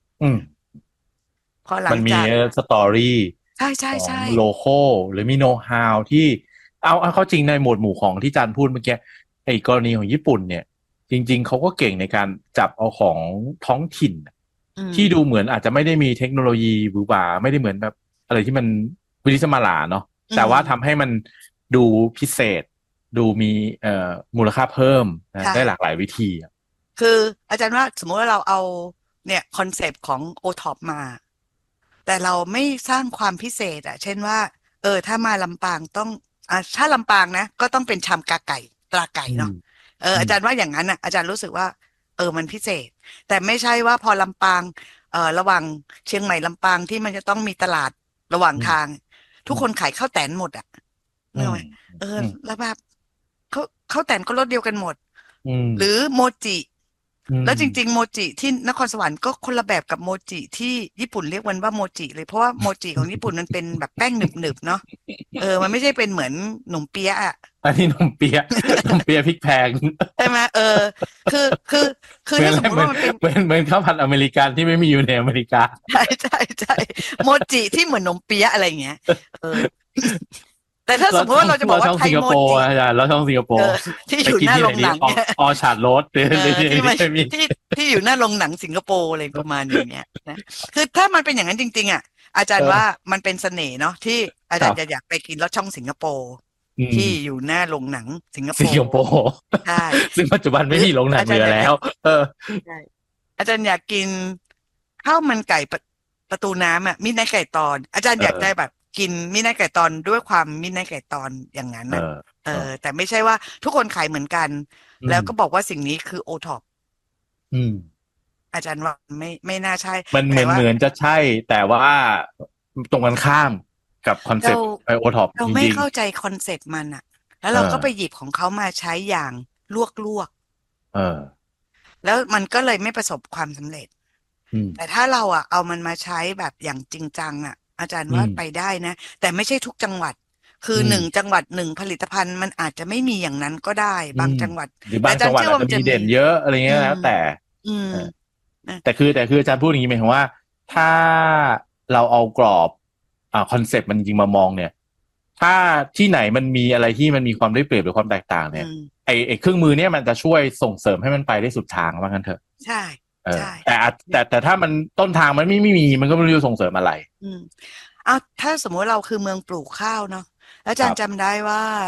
พอหลังจากมันมีสตอรี่ใช่ใช่ใช่โลโก้หรือมีโน้ตฮาวที่เอาเอาเข้าจริงในหมวดหมู่ของที่จันพูดเมื่อกี้ไอ้กรณีของญี่ปุ่นเนี่ยจริงๆเขาก็เก่งในการจับเอาของท้องถิ่นที่ดูเหมือนอาจจะไม่ได้มีเทคโนโลยีหวือหวาไม่ได้เหมือนแบบอะไรที่มันวิริสมาลาเนาะแต่ว่าทำให้มันดูพิเศษดูมีเอ่อมูลค่าเพิ่มได้หลากหลายวิธีคืออาจารย์ว่าสมมติว่าเราเอาเนี่ยคอนเซปต์ของ โอ ท็อป มาแต่เราไม่สร้างความพิเศษอ่ะเช่นว่าเออถ้ามาลำปางต้องอ่ะถ้าลำปางนะก็ต้องเป็นชามกาไก่ตราไก่เนาะเอออาจารย์ว่าอย่างนั้นอ่ะอาจารย์รู้สึกว่าเออมันพิเศษแต่ไม่ใช่ว่าพอลำปางเอ่อระหว่างเชียงใหม่ลำปางที่มันจะต้องมีตลาดระหว่างทางทุกคนขายข้าวแตนหมดอ่ะเนอะเออแล้วแบบเขาข้าวแตนก็รสเดียวกันหมดหรือโมจิแล้วจริงๆโมจิที่นครสวรรค์ก็คนละแบบกับโมจิที่ญี่ปุ่นเรียกมันว่าโมจิเลยเพราะว่าโมจิของญี่ปุ่นมันเป็นแบบแป้งหนึบๆเนาะเออมันไม่ใช่เป็นเหมือนขนมเปี๊ยะอ่ะอันนี้ขนมเปี๊ยะขนมเปี๊ยะพริกแพงใช่ไหมเออคือคือคือถ้าสมมติว่ามันเป็นเป็นเหมือนข้าวผัดอเมริกันที่ไม่มีอยู่ในอเมริกาใช่ใช่ใช่โมจิที่เหมือนขนมเปี๊ยะอะไรเงี้ยเออแต่ถ้าสมมติว่าเราจะบอกว่าไทยโมจิอาจารย์เราช่องสิงคโปร์ที่อยู่หน้าโรงหนังเนี่ยออชาร์ดโรสที่ที่ที่อยู่หน้าโรงหนังสิงคโปร์อะไรประมาณอย่างเงี้ยนะคือถ้ามันเป็นอย่างนั้นจริงๆอ่ะอาจารย์ว่ามันเป็นเสน่ห์เนาะที่อาจารย์จะอยากไปกินรสช่องสิงคโปร์ที่อยู่หน้าโรงหนังสิงคโปร์สิงคโปร์ใช่ซึ่งปัจจุบันไม่มีโรงหนังเหลือแล้วเออใช่อาจารย์อยากกินข้าวมันไก่ประตูน้ำอ่ะมิตรในไก่ตอนอาจารย์อยากได้แบบกินมิตรในไก่ตอนด้วยความมิตรในไก่ตอนอย่างนั้นนะเออแต่ไม่ใช่ว่าทุกคนขายเหมือนกันแล้วก็บอกว่าสิ่งนี้คือโอท็อปอาจารย์ว่าไม่ไม่น่าใช่มันเหมือนเหมือนจะใช่แต่ว่าตรงกันข้ามกับคอนเซ็ปต์ไอโอท็อปเราไม่เข้าใจคอนเซ็ปต์มันอ่ะแล้วเราก็ไปหยิบของเขามาใช้อย่างลวกลวกเออแล้วมันก็เลยไม่ประสบความสำเร็จแต่ถ้าเราอ่ะเอามันมาใช้แบบอย่างจริงจังอ่ะอาจารย์ว่าไปได้นะแต่ไม่ใช่ทุกจังหวัดคือหนึ่งจังหวัดหนึ่งผลิตภัณฑ์มันอาจจะไม่มีอย่างนั้นก็ได้บางจังหวัดหรือบางจังหวัดอาจจะมีเด่นเยอะอะไรเงี้ยแล้วแต่แต่คือแต่คืออาจารย์พูดอย่างนี้หมายถึงว่าถ้าเราเอากรอบอ่าคอนเซ็ปต์มันจริงมามองเนี่ยถ้าที่ไหนมันมีอะไรที่มันมีความได้เปรียบหรือความแตกต่างเนี่ยไอไอเครื่องมือเนี่ยมันจะช่วยส่งเสริมให้มันไปได้สุดทางว่างั้นเถอะใช่ใช่แต่แต่แต่ถ้ามันต้นทางมันไม่ไม่มีมันก็ไม่รู้ส่งเสริมอะไรอืมอ่ะถ้าสมมติเราคือเมืองปลูกข้าวเนาะอาจารย์จำได้ว่า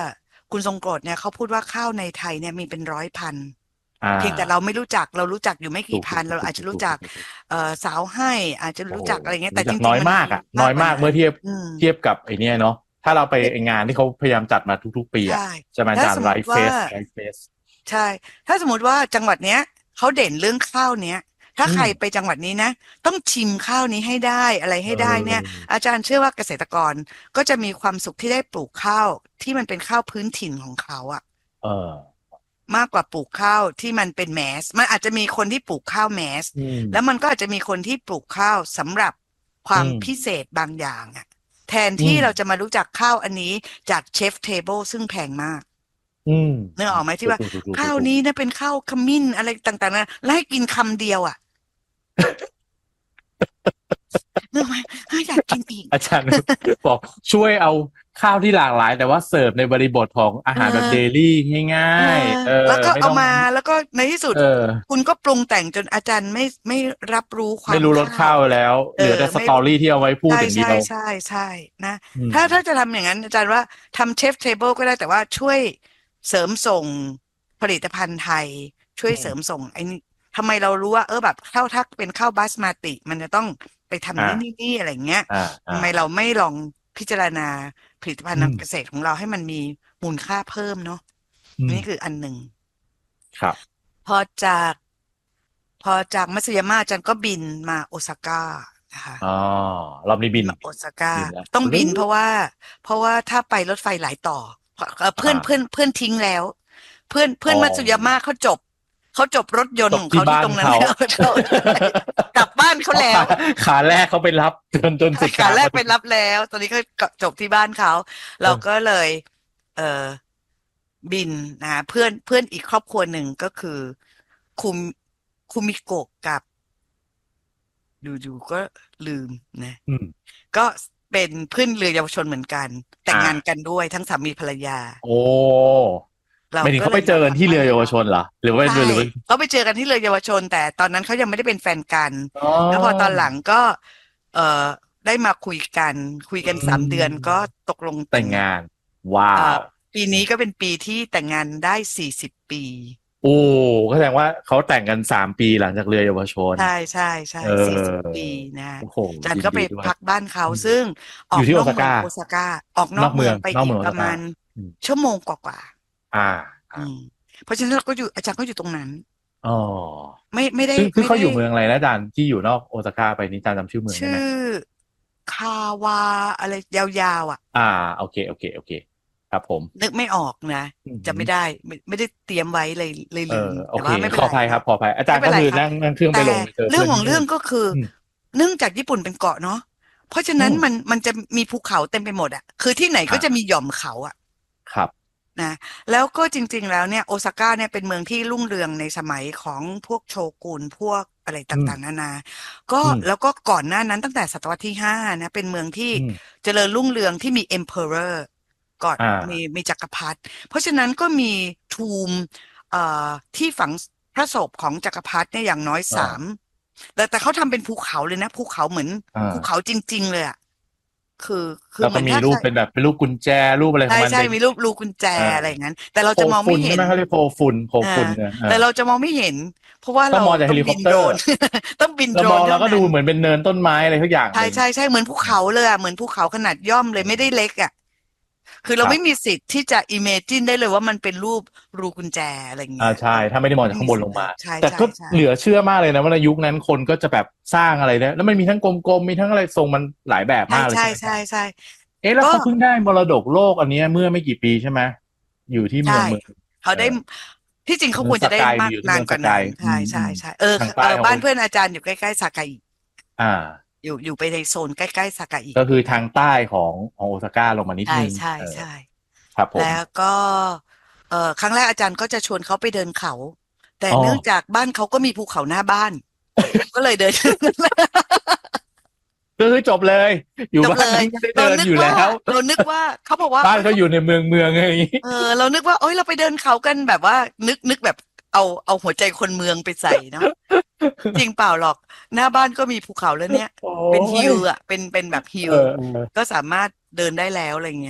คุณทรงกรดเนี่ยเขาพูดว่าข้าวในไทยเนี่ยมีเป็นร้อยพันเพียงแต่เราไม่รู้จักเรารู้จักอยู่ไม่กี่พันเราอาจจะรู้จักเอ่อสาวให้อาจจะรู้จักอะไรเงี้ยแต่จริงๆน้อยมากอ่ะน้อยมากเมื่อเทียบเทียบกับไอ้นี่เนาะถ้าเราไปงานที่เขาพยายามจัดมาทุกๆปีอ่ะจะมาจัดไรเฟสไรเฟสใช่ถ้าสมมติว่าจังหวัดเนี้ยเขาเด่นเรื่องข้าวเนี้ยถ้าใครไปจังหวัดนี้นะต้องชิมข้าวนี้ให้ได้อะไรให้ได้เนี่ยอาจารย์เชื่อว่าเกษตรกรก็จะมีความสุขที่ได้ปลูกข้าวที่มันเป็นข้าวพื้นถิ่นของเขาอ่ะเออมากกว่าปลูกข้าวที่มันเป็นแมสมันอาจจะมีคนที่ปลูกข้าวแมสแล้วมันก็อาจจะมีคนที่ปลูกข้าวสำหรับความพิเศษบางอย่างอ่ะแทนที่เราจะมารู้จักข้าวอันนี้จากเชฟเทเบิลซึ่งแพงมากนึกออกไหมที่ว่าข้าวนี้นะเป็นข้าวขมิ้นอะไรต่างๆนะแล้วให้กินคำเดียวอ่ะนึกไหมอยากกินอีกอาจารย์บอกช่วยเอาข้าวที่หลากหลายแต่ว่าเสิร์ฟในบริบทของอาหารแบบเดลี่ง่ายๆแล้วก็เอามาแล้วก็ในที่สุดคุณก็ปรุงแต่งจนอาจารย์ไม่ไม่รับรู้ความไม่รู้รสข้าวแล้วเหลือแต่สตอรี่ที่เอาไว้พูดอย่างเดียวใช่ใช่ใช่นะถ้าถ้าจะทำอย่างนั้นอาจารย์ว่าทำเชฟเทเบิลก็ได้แต่ว่าช่วยเสริมส่งผลิตภัณฑ์ไทยช่วยเสริมส่งไอ้นี่ทำไมเรารู้ว่าเออแบบข้าวทักเป็นข้าวบาสมาติมันจะต้องไปทำนี่นี่อะไรเงี้ยทำไมเราไม่ลองพิจารณาผลิตภัณฑ์ทางเกษตรของเราให้มันมีมูลค่าเพิ่มเนาะนี่คืออันหนึ่งครับพอจากพอจากมัตสึยามะอาจารย์ก็บินมาโอซาก้านะคะอ๋อรอบนี้บินมาโอซาก้าต้องบินเพราะว่าเพราะว่าถ้าไปรถไฟหลายต่อเพื่อนเพื่อนเพื่อนทิ้งแล้วเพื่อนเพื่อนมัตสึยามะเขาจบเขาจบรถยนต์ของเขาที่ตรงนั้นแล้วกลับบ้านเขาแล้วขาแรกเขาไปรับจนจนสุดขาแรกไปรับแล้วตอนนี้เขาจบที่บ้านเขาเราก็เลยเอ่อบินนะเพื่อนเพื่อนอีกครอบครัวหนึ่งก็คือคุมคุมิโกะกับดูๆก็ลืมนะก็เป็นเพื่อนเรือเยาวชนเหมือนกันแต่งงานกันด้วยทั้งสามีภรรยาโอ้ไม่ถึงเขาไปเจอกันที่เรือเยาวชนเหรอหรือว่าหรือเขาไปเจอกันที่เรือเยาวชนแต่ตอนนั้นเขายังไม่ได้เป็นแฟนกันแล้วพอตอนหลังก็เอ่อได้มาคุยกันคุยกันสามเดือนก็ตกลงแต่งงานว้าวปีนี้ก็เป็นปีที่แต่งงานได้สี่สิบปีโอ้ก็แสดงว่าเขาแต่งกันสามปีหลังจากเรือเยาวชนใช่ใช่ใช่สี่สิบปีนะจันก็ไปพักบ้านเขาซึ่งออกนอกเมืองโอซาก้าออกนอกเมืองไปอีกประมาณชั่วโมงกว่าอ่าเพราะฉะนั้นเราก็อยู่อาจารย์ก็อยู่ตรงนั้นอ๋อไม่ไม่ได้คือเขาอยู่เมืองอะไรนะอาจารย์ที่อยู่นอกโอซาก้าไปนี่อาจารย์จำชื่อเมืองได้ไหมชื่อคาวาอะไรยาวๆอ่ะอ่าโอเคโอเคโอเคครับผมนึกไม่ออกนะจะไม่ได้ไม่ไม่ได้เตรียมไว้เลยเลยลืมแต่ว่าไม่เป็นไรขออภัยครับขออภัยอาจารย์ก็คือนั่งนั่งเครื่องไปลงเรื่องของเรื่องก็คือเนื่องจากญี่ปุ่นเป็นเกาะเนาะเพราะฉะนั้นมันมันจะมีภูเขาเต็มไปหมดอ่ะคือที่ไหนก็จะมีหย่อมเขาอ่ะครับนะแล้วก็จริงๆแล้วเนี่ยโอซาก้าเนี่ยเป็นเมืองที่รุ่งเรืองในสมัยของพวกโชกุนพวกอะไรต่างๆนานาก็แล้วก็ก่อนหน้านั้นตั้งแต่ศตวรรษที่ห้านะเป็นเมืองที่เจริญรุ่งเรืองที่มี emperor ก่อนมีมีจักรพรรดิเพราะฉะนั้นก็มีทูมเอ่อที่ฝังพระศพของจักรพรรดิเนี่ยอย่างน้อยสามแต่แต่เขาทำเป็นภูเขาเลยนะภูเขาเหมือนภูเขาจริงๆเลยอ่ะคือคือมันมีรูปเป็นแบบเป็นรูปกุญแจรูปอะไรของมันใช่ใช่มีรูปรูกุญแจอะไรอย่างนั้นแต่เราจะมองไม่เห็นใช่ไหมเขาเรียกโพฝุ่นโพฝุ่นแต่เราจะมองไม่เห็นเพราะว่าเราต้องมองจากเฮลิคอปเตอร์ต้องบินโดรนแล้วก็ดูเหมือนเป็นเนินต้นไม้อะไรทุกอย่างใช่ใช่ใช่เหมือนภูเขาเลยอ่ะเหมือนภูเขาขนาดย่อมเลยไม่ได้เล็กอ่ะคือเราไม่มีสิทธิ์ที่จะอิเมจินได้เลยว่ามันเป็นรูปรูกุญแจอะไรอย่างเงี้ยอ่าใช่ถ้าไม่ได้มองจากข้างบนลงมาแต่ก็เหลือเชื่อมากเลยนะว่าในยุคนั้นคนก็จะแบบสร้างอะไรเนี่ยแล้วมันมีทั้งกลมๆมีทั้งอะไรทรงมันหลายแบบมากเลยใช่ใช่ใช่เอ๊ะแล้วเขาเพิ่งได้มรดกโลกอันนี้เมื่อไม่กี่ปีใช่ไหมอยู่ที่เมืองเมืองเขาได้ที่จริงเขาควรจะได้มากนานกว่านั้นใช่ใช่ใช่เออเออบ้านเพื่อนอาจารย์อยู่ใกล้ๆซากาอิอ่าอยู่อยู่ไปในโซนใกล้ๆซากาอิก็คือทางใต้ของของโอซาก้าลงมานิดนึงใช่ใช่ครับผมแล้วก็เอ่อครั้งแรกอาจารย์ก็จะชวนเขาไปเดินเขาแต่เนื่องจากบ้านเขาก็มีภูเขาหน้าบ้านก็เลยเดินก็คือจบเลยอยู่บ้านไม่ได้เดินอยู่แล้วเรานึกว่าเขาบอกว่าบ้านเขาอยู่ในเมืองเมืองไงเออเรานึกว่าโอ๊ยเราไปเดินเขากันแบบว่านึกนึกแบบเอาเอาหัวใจคนเมืองไปใส่เนาะจริงเปล่าหรอกหน้าบ้านก็มีภูเขาแล้วเนี่ยเป็นฮิลอ่ะเป็นเป็นแบบฮิลก็สามารถเดินได้แล้วอะไรเงี้ย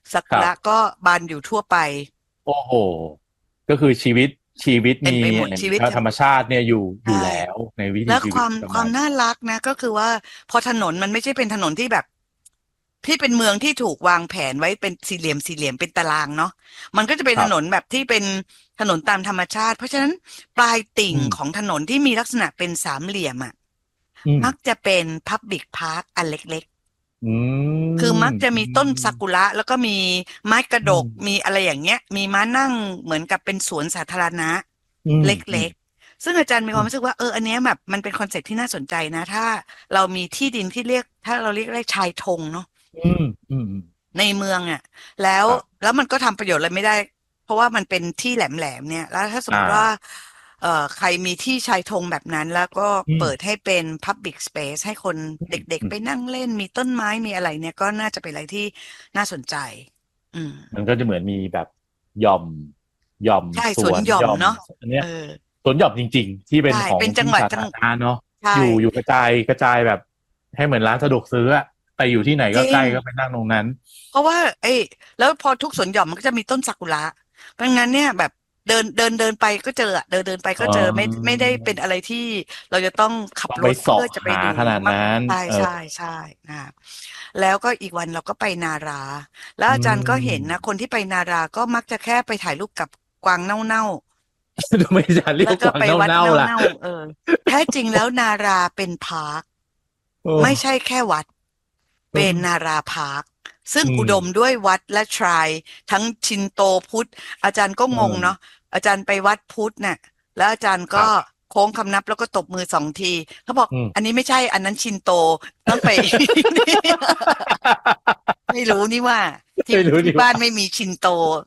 ซากุระก็บานอยู่ทั่วไปโอ้โหก็คือชีวิตชีวิตมีธรรมชาติเนี่ยอยู่อยู่แล้วในวิถีชีวิตแล้วความความน่ารักนะก็คือว่าพอถนนมันไม่ใช่เป็นถนนที่แบบที่เป็นเมืองที่ถูกวางแผนไว้เป็นสี่เหลี่ยมสี่เหลี่ยมเป็นตารางเนาะมันก็จะเป็นถนนแบบที่เป็นถนนตามธรรมชาติเพราะฉะนั้นปลายติ่งของถนนที่มีลักษณะเป็นสามเหลี่ยมอ่ะมักจะเป็น Public Park อันเล็กๆคือมักจะมีต้นซากุระแล้วก็มีไม้กระดกมีอะไรอย่างเงี้ยมีม้านั่งเหมือนกับเป็นสวนสาธารณะเล็กๆซึ่งอาจารย์มีความรู้สึกว่าเอออันเนี้ยแบบมันเป็นคอนเซ็ปต์ที่น่าสนใจนะถ้าเรามีที่ดินที่เรียกถ้าเราเรียกได้ชายธงเนาะในเมืองอ่ะแล้วแล้วมันก็ทำประโยชน์อะไรไม่ได้เพราะว่ามันเป็นที่แหลมๆเนี่ยแล้วถ้าสมมติว่าเอ่อใครมีที่ชายธงแบบนั้นแล้วก็เปิดให้เป็น Public Space ให้คนเด็กๆไปนั่งเล่นมีต้นไม้มีอะไรเนี่ยก็น่าจะเป็นอะไรที่น่าสนใจอืมมันก็จะเหมือนมีแบบหย่อมหย่อมสวนหย่อมเนาะอันเนี้ยสวนหย่อมจริงๆที่เป็นของเป็นจังหวัดจังหวัดเนาะอยู่อยู่กระจายกระจายแบบให้เหมือนร้านสะดวกซื้ออะไปอยู่ที่ไหนก็ใกล้ก็ไปนั่งตรงนั้นเพราะว่าเอ้แล้วพอทุกสวนหย่อมมันก็จะมีต้นซากุระเพราะงั้นเนี่ยแบบเดินเดินเดินไปก็เจอเดินเดินไปก็เจอไม่ไม่ได้เป็นอะไรที่เราจะต้องขับรถเพื่อจะไปดูขนาดนั้นใช่ใช่ใช่นะแล้วก็อีกวันเราก็ไปนาราแล้วอาจารย์ก็เห็นนะคนที่ไปนาราก็มักจะแค่ไปถ่ายรูปกับกวางเน่าๆทำไมอาจารย์เรียกกวางเน่าๆล่ะเออแท้จริงแล้วนาราเป็นพาร์คไม่ใช่แค่วัดเป็นนาราพาร์คซึ่งอุดมด้วยวัดและทรายทั้งชินโตพุทธอาจารย์ก็งงเนาะอาจารย์ไปวัดพุทธเนี่ยแล้วอาจารย์ก็โค้งคำนับแล้วก็ตบมือสองทีเขาบอกอันนี้ไม่ใช่อันนั้นชินโตต้องไป ไม่รู้นี่ว่าที่บ้านไม่มีชินโต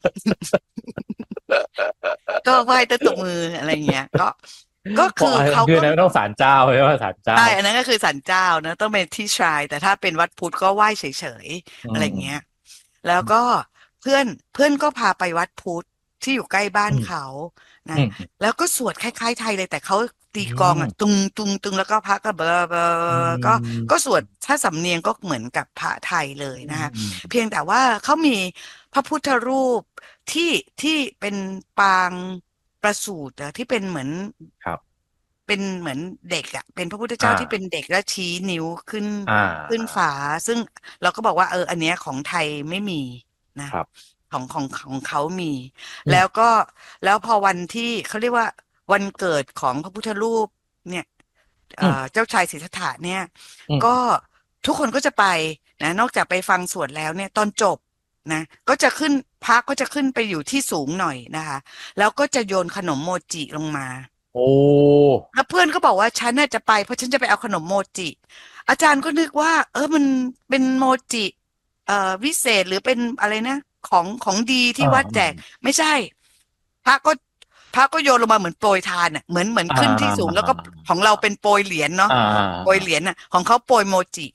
ก็ไหว้ตบมืออะไรเงี้ยก็ก็คือเขาคือนั้นต้องศาลเจ้าใช่ไหมศาลเจ้าใช่อันนั้นก็คือศาลเจ้านะต้องเป็นที่ชายแต่ถ้าเป็นวัดพุทธก็ไหว้เฉยๆอะไรเงี้ยแล้วก็เพื่อนเพื่อนก็พาไปวัดพุทธที่อยู่ใกล้บ้านเขานะแล้วก็สวดคล้ายๆไทยเลยแต่เขาตีกลองอ่ะตุงตุงตุงแล้วก็พระก็เบอเบอก็ก็สวดถ้าสำเนียงก็เหมือนกับพระไทยเลยนะคะเพียงแต่ว่าเขามีพระพุทธรูปที่ที่เป็นปางประสูติที่เป็นเหมือนครับเป็นเหมือนเด็กอ่ะเป็นพระพุทธเจ้าที่เป็นเด็กแล้วชี้นิ้วขึ้นขึ้นฝาซึ่งเราก็บอกว่าเอออันเนี้ยของไทยไม่มีนะของของของเขามีแล้วก็แล้วพอวันที่เขาเรียกว่าวันเกิดของพระพุทธรูปเนี่ยเจ้าชายสิทธัตถะเนี่ยก็ทุกคนก็จะไปนะนอกจากไปฟังสวดแล้วเนี่ยตอนจบนะก็จะขึ้นพระก็จะขึ้นไปอยู่ที่สูงหน่อยนะคะแล้วก็จะโยนขนมโมจิลงมาโอ้แล้วเพื่อนก็บอกว่าฉันน่าจะไปเพราะฉันจะไปเอาขนมโมจิอาจารย์ก็นึกว่าเออมันเป็นโมจิเอ่อวิเศษหรือเป็นอะไรนะของของดีที่วัดแจกไม่ใช่พระก็พระก็โยนลงมาเหมือนโปรยทานอ่ะเหมือนเหมือนขึ้นที่สูงแล้วก็ของเราเป็นโปรยเหรียญเนาะโปรยเหรียญน่ะของเขาโปรยโมจิ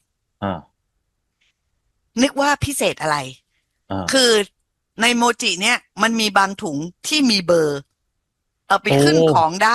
นึกว่าพิเศษอะไรคือในโมจิเนี่ยมันมีบางถุงที่มีเบอร์เอาไปขึ้นของได้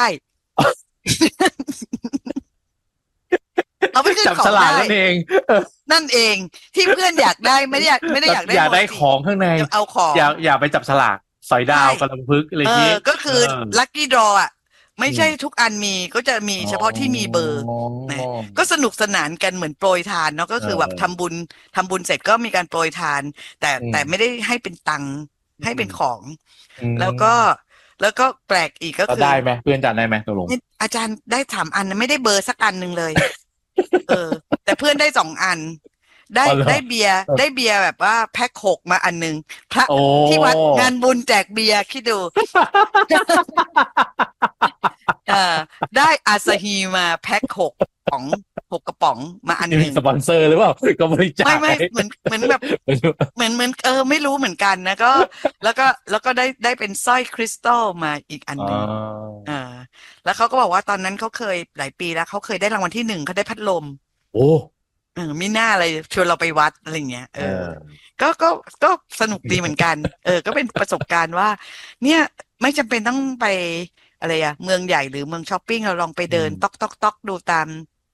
เอาไปขึ้นของได้นั่นเองนั่นเองที่เพื่อนอยากได้ไม่ได้อยากไม่ได้อยากได้อยากได้ของข้างในเอาของอยากอยากไปจับฉลากสอยดาวกระลำพึกอะไรอย่างนี้ก็คือลัคกี้ดรออ่ะไม่ใช่ทุกอันมีก็จะมีเฉพาะที่มีเบอร์นะก็สนุกสนานกันเหมือนโปรยทานเนาะก็คือแบบทำบุญทำบุญเสร็จก็มีการโปรยทานแต่แต่ไม่ได้ให้เป็นตังค์ให้เป็นของแล้วก็แล้วก็แปลกอีกก็คือได้ไหมเพื่อนอาจารย์ได้ไหมตกลงอาจารย์ได้สามอันไม่ได้เบอร์สักอันหนึ่งเลยเออแต่เพื่อนได้สองอันได้ได้เบียร์ได้เบียร์แบบว่าแพ็คหกมาอันนึงพระที่วัดงานบุญแจกเบียร์คิดดูเออได้อาซาฮีมาแพ็คหกของหกกระป๋องมาอันนึงสปอนเซอร์หรือเปล่าก็บริจาคไม่ไม่เหมือนเหมือนแบบเหมือนเหมือนเออไม่รู้เหมือนกันนะก็แล้วก็แล้วก็ได้ได้เป็นสร้อยคริสตัลมาอีกอันนึงอ่าแล้วเขาก็บอกว่าตอนนั้นเขาเคยหลายปีแล้วเขาเคยได้รางวัลที่หนึ่งเขาได้พัดลมโอ้เออมีหน้าอะไรชวนเราไปวัดอะไรเงี้ยเออก็ก็ก็สนุกดีเหมือนกันเออก็เป็นประสบการณ์ว่าเนี่ยไม่จำเป็นต้องไปอะไรอะเมืองใหญ่หรือเมืองช้อปปิ้งเราลองไปเดินต๊อกต๊อกต๊อกดูตาม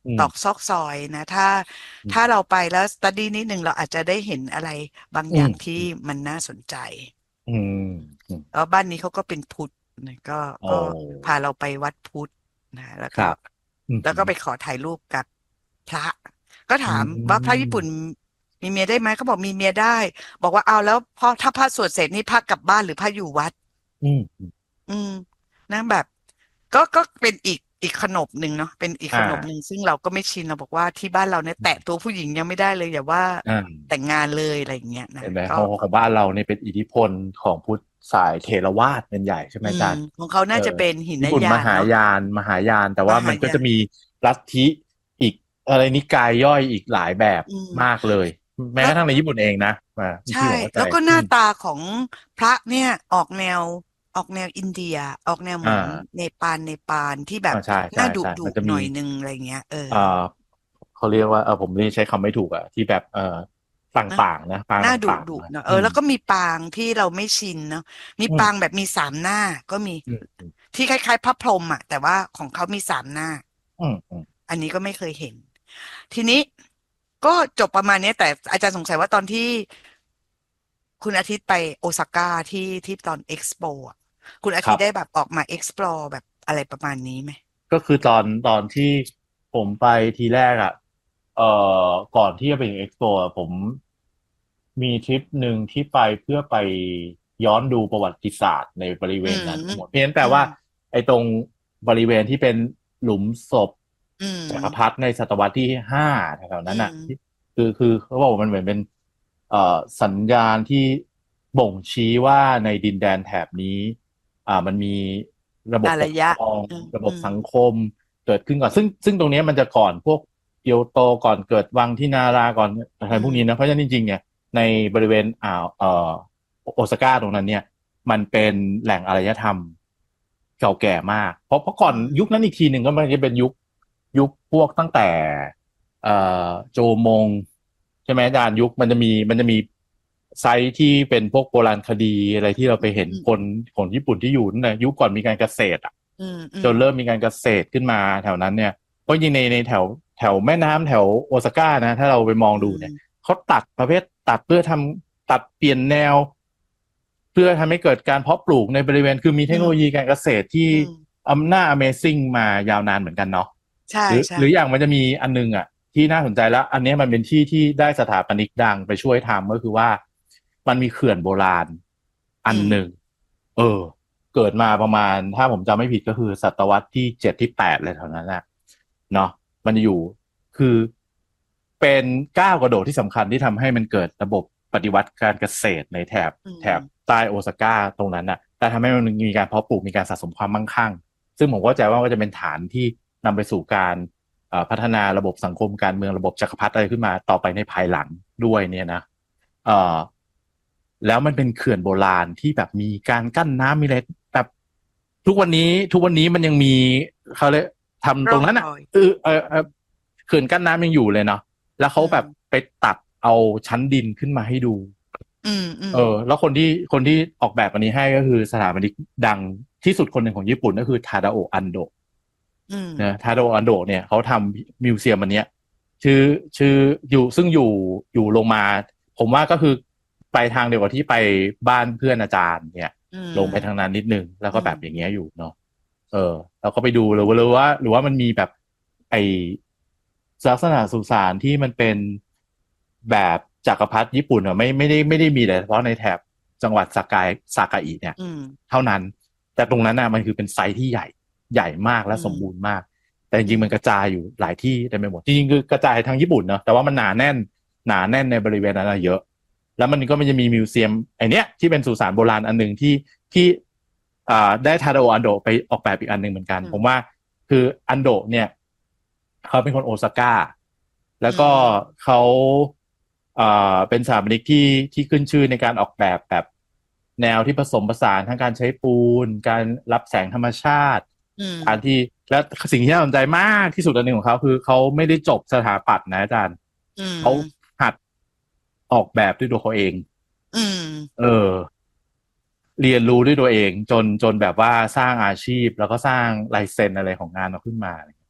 ตอกซอกซอยนะถ้าถ้าเราไปแล้วสตัดดี้นิดนึงเราอาจจะได้เห็นอะไรบางอย่างที่มันน่าสนใจแล้วบ้านนี้เขาก็เป็นพุทธนะก็ก็พาเราไปวัดพุทธนะแล้วก็แล้วก็ไปขอถ่ายรูปกับพระก็ถามว่าพระญี่ปุ่นมีเมียได้ไหมเขาบอกมีเมียได้บอกว่าเอาแล้วพอถ้าพระสวดเสร็จนี่พระกลับบ้านหรือพระอยู่วัดอืมอืมนะแบบก็ก็เป็นอีกอีกขนบหนึ่งเนาะเป็นอีกขนบหนึ่งซึ่งเราก็ไม่ชินเราบอกว่าที่บ้านเราเนี่ยแตะตัวผู้หญิงยังไม่ได้เลยอย่าว่าแต่งงานเลยอะไรอย่างเงี้ยนะของบ้านเราเนี่ยเป็นอิทธิพลของพุทธสายเถรวาทเป็นใหญ่ใช่ไหมอาจารย์ของเขาน่าจะเป็นหินนยานมหายานมหายานแต่ว่ามันก็จะมีลัทธิอีกอะไรนิกายย่อยอีกหลายแบบมากเลยแม้กระทั่งในญี่ปุ่นเองนะใช่แล้วก็หน้าตาของพระเนี่ยออกแนวออกแนวอินเดียออกแนวเหมือนเนปาลเนปาลที่แบบน่าดุดุหน่อยนึงอะไรเงี้ยเออเขาเรียกว่าเออผมนี่ใช้คำไม่ถูกอ่ะที่แบบเออต่างๆนะปางน่าดุดุเนอะเออแล้วก็มีปางที่เราไม่ชินเนาะมีปางแบบมีสามหน้าก็มีที่คล้ายๆพระพรหมอ่ะแต่ว่าของเขามีสามหน้าอันนี้ก็ไม่เคยเห็นทีนี้ก็จบประมาณนี้แต่อาจารย์สงสัยว่าตอนที่คุณอาทิตย์ไปโอซาก้าที่ที่ตอนเอ็กซ์โปอ่ะคุณอาทิตย์ได้แบบออกมา explore แบบอะไรประมาณนี้ไหมก็คือตอนตอนที่ผมไปทีแรกอ่ะเอ่อก่อนที่จะไปเอ็กซ์โปผมมีทริปหนึ่งที่ไปเพื่อไปย้อนดูประวัติศาสตร์ในบริเวณนั้นทั้งหมดเพราะฉะนั้นแปลว่าไอ้ตรงบริเวณที่เป็นหลุมศพจักรพรรดิในศตวรรษที่ห้าแถวๆนั้นอ่ะคือคือเขาบอกว่ามันเหมือนเป็นเอ่อสัญญาณที่บ่งชี้ว่าในดินแดนแถบนี้อ่ามันมีระบบปกครองระบบสังคมเกิดขึ้นก่อนซึ่งซึ่งตรงนี้มันจะก่อนพวกเกียวโตก่อนเกิดวังที่นาราก่อนอะไรพวกนี้นะเพราะฉะนั้นจริงๆเนี่ยในบริเวณอ่าวเอ่อโอซาก้าตรงนั้นเนี่ยมันเป็นแหล่งอารยธรรมเก่าแก่มากเพราะเพราะก่อนยุคนั้นอีกทีหนึ่งก็มันจะเป็นยุคยุคพวกตั้งแต่เอ่อโจมงใช่ไหมอาจารย์ยุคมันจะมีมันจะมีไซต์ที่เป็นพวกโบราณคดีอะไรที่เราไปเห็นคนของญี่ปุ่นที่อยู่นั่นนะยุคก่อนมีการเกษตรอ่ะจนเริ่มมีการเกษตรขึ้นมาแถวนั้นเนี่ยเพราะยิงในในแถวแถวแม่น้ำแถวโอซาก้านะถ้าเราไปมองดูเนี่ยเขาตัดประเภทตัดเพื่อทำตัดเปลี่ยนแนวเพื่อทำให้เกิดการเพาะปลูกในบริเวณคือมีเทคโนโลยีการเกษตรที่อำนาจ Amazing มายาวนานเหมือนกันเนาะใช่หรืออย่างมันจะมีอันนึงอ่ะที่น่าสนใจแล้วอันนี้มันเป็นที่ที่ได้สถาปนิกดังไปช่วยทำก็คือว่ามันมีเขื่อนโบราณอันหนึ่งเออเกิดมาประมาณถ้าผมจำไม่ผิดก็คือศตวรรษที่เจ็ดที่แปดเลยเท่านั้นนะเนาะมันอยู่คือเป็นก้าวกระโดดที่สำคัญที่ทำให้มันเกิดระบบปฏิวัติการเกษตรในแถบแถบใต้โอซาก้าตรงนั้นน่ะแต่ทำให้มันมีการเพาะปลูกมีการสะสมความมั่งคั่งซึ่งผมเข้าใจว่าก็จะเป็นฐานที่นำไปสู่การพัฒนาระบบสังคมการเมืองระบบจักรพรรดิอะไรขึ้นมาต่อไปในภายหลังด้วยเนี่ยนะเอ่อแล้วมันเป็นเขื่อนโบราณที่แบบมีการกั้นน้ำมีอะไรแบบทุกวันนี้ทุกวันนี้มันยังมีเขาเลยทำตรงนั้นอ่ะเออเออเขื่อนกั้นน้ำยังอยู่เลยเนาะแล้วเขาแบบไปตัดเอาชั้นดินขึ้นมาให้ดูเออแล้วคนที่คนที่ออกแบบอันนี้ให้ก็คือสถาปนิกดังที่สุดคนหนึ่งของญี่ปุ่นก็คือทาดาโอะอันโดะนะทาดาโอะอันโดะเนี่ยเขาทำมิวเซียมอันเนี้ยชื่อชื่ออยู่ซึ่งอยู่อยู่ลงมาผมว่าก็คือไปทางเดียวกับที่ไปบ้านเพื่อนอาจารย์เนี่ยลงไปทางนั้นนิดนึงแล้วก็แบบอย่างเงี้ยอยู่เนาะเออแล้วก็ไปดูเลยหรือว่าหรือว่ามันมีแบบไอลักษณะสุสานที่มันเป็นแบบจักรพรรดิญี่ปุ่นอ่ะไม่ไม่ได้ไม่ได้มีแต่เฉพาะในแถบจังหวัดซากายซากาอิเนี่ยเท่านั้นแต่ตรงนั้นน่ะมันคือเป็นไซต์ที่ใหญ่ใหญ่มากและสมบูรณ์มากแต่จริงๆมันกระจายอยู่หลายที่เต็มไปหมดจริงๆคือกระจายทางญี่ปุ่นเนาะแต่ว่ามันหนาแน่นหนาแน่นในบริเวณนั้นเยอะแล้วมันก็มันจะมีมิวเซียมไอเนี้ยที่เป็นสุสานโบราณอันนึงที่ที่อ่าได้ทาดาโอะอันโดะไปออกแบบอีกอันนึงเหมือนกันผมว่าคืออันโดะเนี่ยเขาเป็นคนโอซาก้าแล้วก็เขาอ่าเป็นสถาปนิกที่ที่ขึ้นชื่อในการออกแบบแบบแนวที่ผสมผสานทั้งการใช้ปูนการรับแสงธรรมชาติการที่และสิ่งที่น่าสนใจมากที่สุดอันหนึ่งของเขาคือเขาไม่ได้จบสถาปัตย์นะอาจารย์เขาหัดออกแบบด้วยตัวเขาเองเออเรียนรู้ด้วยตัวเองจนจนแบบว่าสร้างอาชีพแล้วก็สร้างลายเซ็นอะไรของงานเราขึ้นมา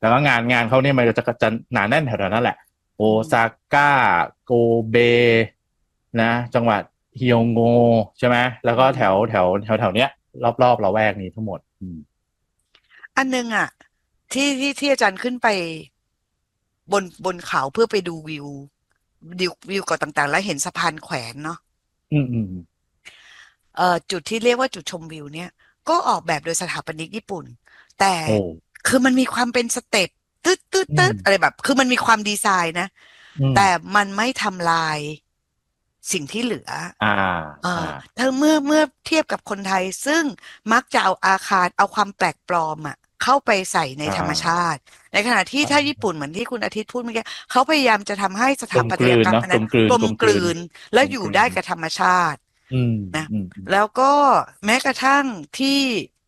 แล้วก็งานงานเขาเนี่ยมันจะจะหนาแน่นแถวๆนั้นแหละโอซาก้าโกเบนะจังหวัดฮิโยโงใช่ไหมแล้วก็แถวแถวแถวแถวเนี้ยรอบๆละแวกนี้ทั้งหมดอันนึงอ่ะที่ที่ที่อาจารย์ขึ้นไปบนบนเขาเพื่อไปดูวิวดิววิวเกาะต่างๆแล้วเห็นสะพานแขวนเนาะอืมอืมเอ่อจุดที่เรียกว่าจุดชมวิวเนี่ยก็ออกแบบโดยสถาปนิกญี่ปุ่นแต่คือมันมีความเป็นสเต็ปตึ๊ดตึ๊ดตึ๊ดอะไรแบบคือมันมีความดีไซน์นะแต่มันไม่ทำลายสิ่งที่เหลืออ่าอ่าเธอเมื่อเมื่อเทียบกับคนไทยซึ่งมักจะเอาอาคารเอาความแปลกปลอมอ่ะเข้าไปใส่ในธรรมชาติในขณะที่ถ้าญี่ปุ่นเหมือนที่คุณอาทิตย์พูดเมื่อกี้เขาพยายามจะทำให้สถาปัตยกรรมนั้นกลมกลืนแล้วอยู่ได้กับธรรมชาตินะแล้วก็แม้กระทั่งที่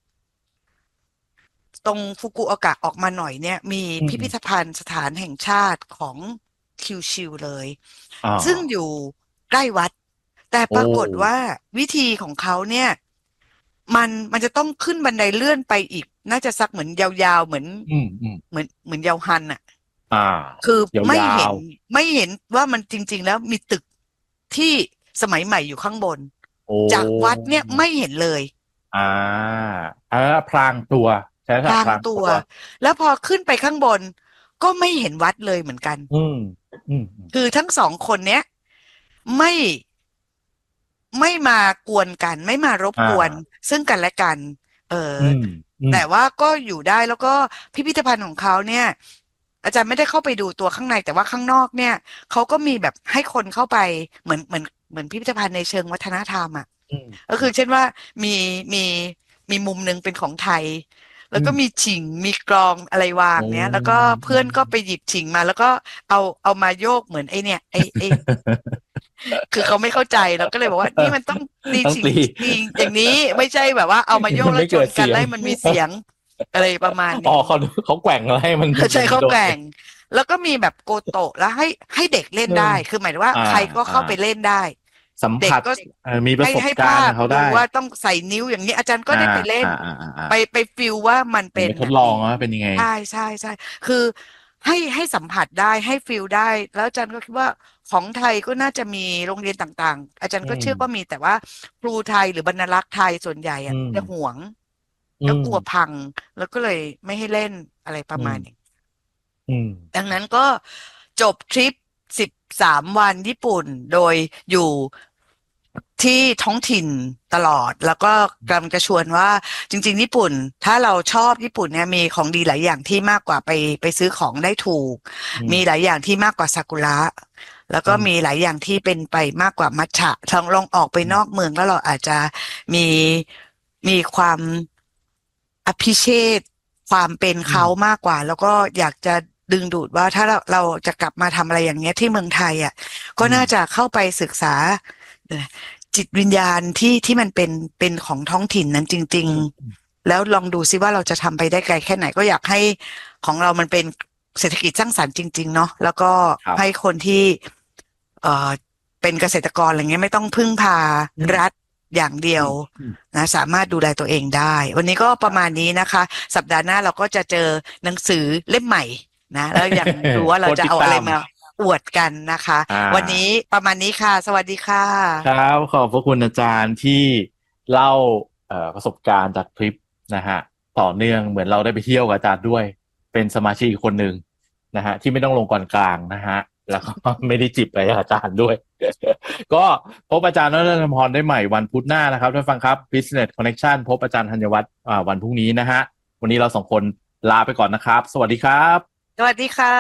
ตรงฟุกุโอกะออกมาหน่อยเนี่ยมีพิพิธภัณฑ์สถานแห่งชาติของคิวชิวเลยซึ่งอยู่ใกล้วัดแต่ปรากฏว่าวิธีของเขาเนี่ยมันมันจะต้องขึ้นบันไดเลื่อนไปอีกน่าจะสักเหมือนยาวๆเหมือนเหมือนเหมือนยาวฮันอ่ะคือไม่เห็นไม่เห็นว่ามันจริงๆแล้วมีตึกที่สมัยใหม่อยู่ข้างบนจากวัดเนี่ยไม่เห็นเลยอ่าอ่าพรางตัวใช่พรางตัวแล้วพอขึ้นไปข้างบนก็ไม่เห็นวัดเลยเหมือนกันอืมอืมคือทั้งสองคนเนี้ยไม่ไม่มากวนกันไม่มารบกวนซึ่งกันและกันเออแต่ว่าก็อยู่ได้แล้วก็พิพิธภัณฑ์ของเขาเนี่ยอาจารย์ไม่ได้เข้าไปดูตัวข้างในแต่ว่าข้างนอกเนี่ยเขาก็มีแบบให้คนเข้าไปเหมือนเหมือนเหมือนพิพิธภัณฑ์ในเชิงวัฒนธรรมอ่ะก็คือเช่นว่ามีมีมีมุมนึงเป็นของไทยแล้วก็มีฉิงมีกลองอะไรวางเนี้ยแล้วก็เพื่อนก็ไปหยิบฉิงมาแล้วก็เอาเอามาโยกเหมือนไอเนี่ยไอไอคือเขาไม่เข้าใจเราก็เลยบอกว่านี่มันต้องตีฉิงตีอย่างนี้ไม่ใช่แบบว่าเอามาโยกแล้วชนกันแล้วมันมีเสียงอะไรประมาณนี้อ๋อเขาเขาแกว่งอะไรให้มันใช่เขาแกว่งแล้วก็มีแบบโกโตะแล้วให้ให้เด็กเล่นได้คือหมายถึงว่าใครก็เข้าไปเล่นได้สัมผัสมีประสบการณ์เขาได้ว่าต้องใส่นิ้วอย่างนี้อาจารย์ก็ได้ไปเล่นไปไปฟีลว่ามันเป็นทดลองว่าเป็นยังไงใช่ใช่ใช่คือให้ให้สัมผัสได้ให้ฟีลได้แล้วอาจารย์ก็คิดว่าของไทยก็น่าจะมีโรงเรียนต่างๆอาจารย์ก็เชื่อว่ามีแต่ว่าครูไทยหรือบรรณารักษ์ไทยส่วนใหญ่อะจะหวงแล้วกลัวพังแล้วก็เลยไม่ให้เล่นอะไรประมาณนี้ดังนั้นก็จบทริปสิบสามวันญี่ปุ่นโดยอยู่ที่ท้องถิ่นตลอดแล้วก็กำลังจะชวนว่าจริงๆญี่ปุ่นถ้าเราชอบญี่ปุ่นเนี่ยมีของดีหลายอย่างที่มากกว่าไปไปซื้อของได้ถูกมีหลายอย่างที่มากกว่าซากุระแล้วก็มีหลายอย่างที่เป็นไปมากกว่ามัทฉะลองลองออกไปนอกเมืองแล้วเราอาจจะมีมีความอภิเชษความเป็นเขามากกว่าแล้วก็อยากจะดึงดูดว่าถ้าเราเราจะกลับมาทำอะไรอย่างเงี้ยที่เมืองไทยอ่ะก็น่าจะเข้าไปศึกษาจิตวิญญาณที่ที่มันเป็นเป็นของท้องถิ่นนั้นจริงๆแล้วลองดูซิว่าเราจะทำไปได้ไกลแค่ไหนก็อยากให้ของเรามันเป็นเศรษฐกิจสร้างสรรค์จริงๆเนาะแล้วก็ให้คนที่เอ่อเป็นเกษตรกรอะไรเงี้ยไม่ต้องพึ่งพารัฐอย่างเดียวนะสามารถดูแลตัวเองได้วันนี้ก็ประมาณนี้นะคะสัปดาห์หน้าเราก็จะเจอหนังสือเล่มใหม่นะแล้วอยากดูว่าเราจะเอาอะไรมาอวดกันนะคะวันนี้ประมาณนี้ค่ะสวัสดีค่ะครับขอบพระคุณอาจารย์ที่เล่าประสบการณ์จากทริปนะฮะต่อเนื่องเหมือนเราได้ไปเที่ยวกับอาจารย์ด้วยเป็นสมาชิกอีกคนหนึ่งนะฮะที่ไม่ต้องลงก่อนกลางนะฮะแล้วก็ไม่ได้จิบอะไรอาจารย์ด้วย ก็พบอาจารย์นฤมลพรได้ใหม่วันพุธหน้านะครับท่านฟังครับ Business Connection พบอาจารย์ธัญวัฒน์วันพรุ่งนี้นะฮะวันนี้เราสองคนลาไปก่อนนะครับสวัสดีครับสวัสดีค่ะ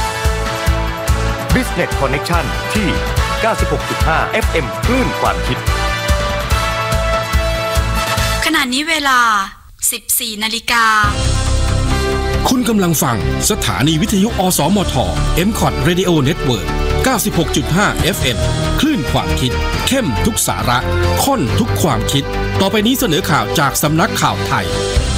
Business Connection ที่ เก้าสิบหกจุดห้า เอฟ เอ็ม คลื่นความคิดขณะนี้เวลา สิบสี่นาฬิกาคุณกำลังฟังสถานีวิทยุอสมท เอ็ม คอท Radio Network เก้าสิบหกจุดห้า เอฟ เอ็ม คลื่นความคิดเข้มทุกสาระข้นทุกความคิดต่อไปนี้เสนอข่าวจากสำนักข่าวไทย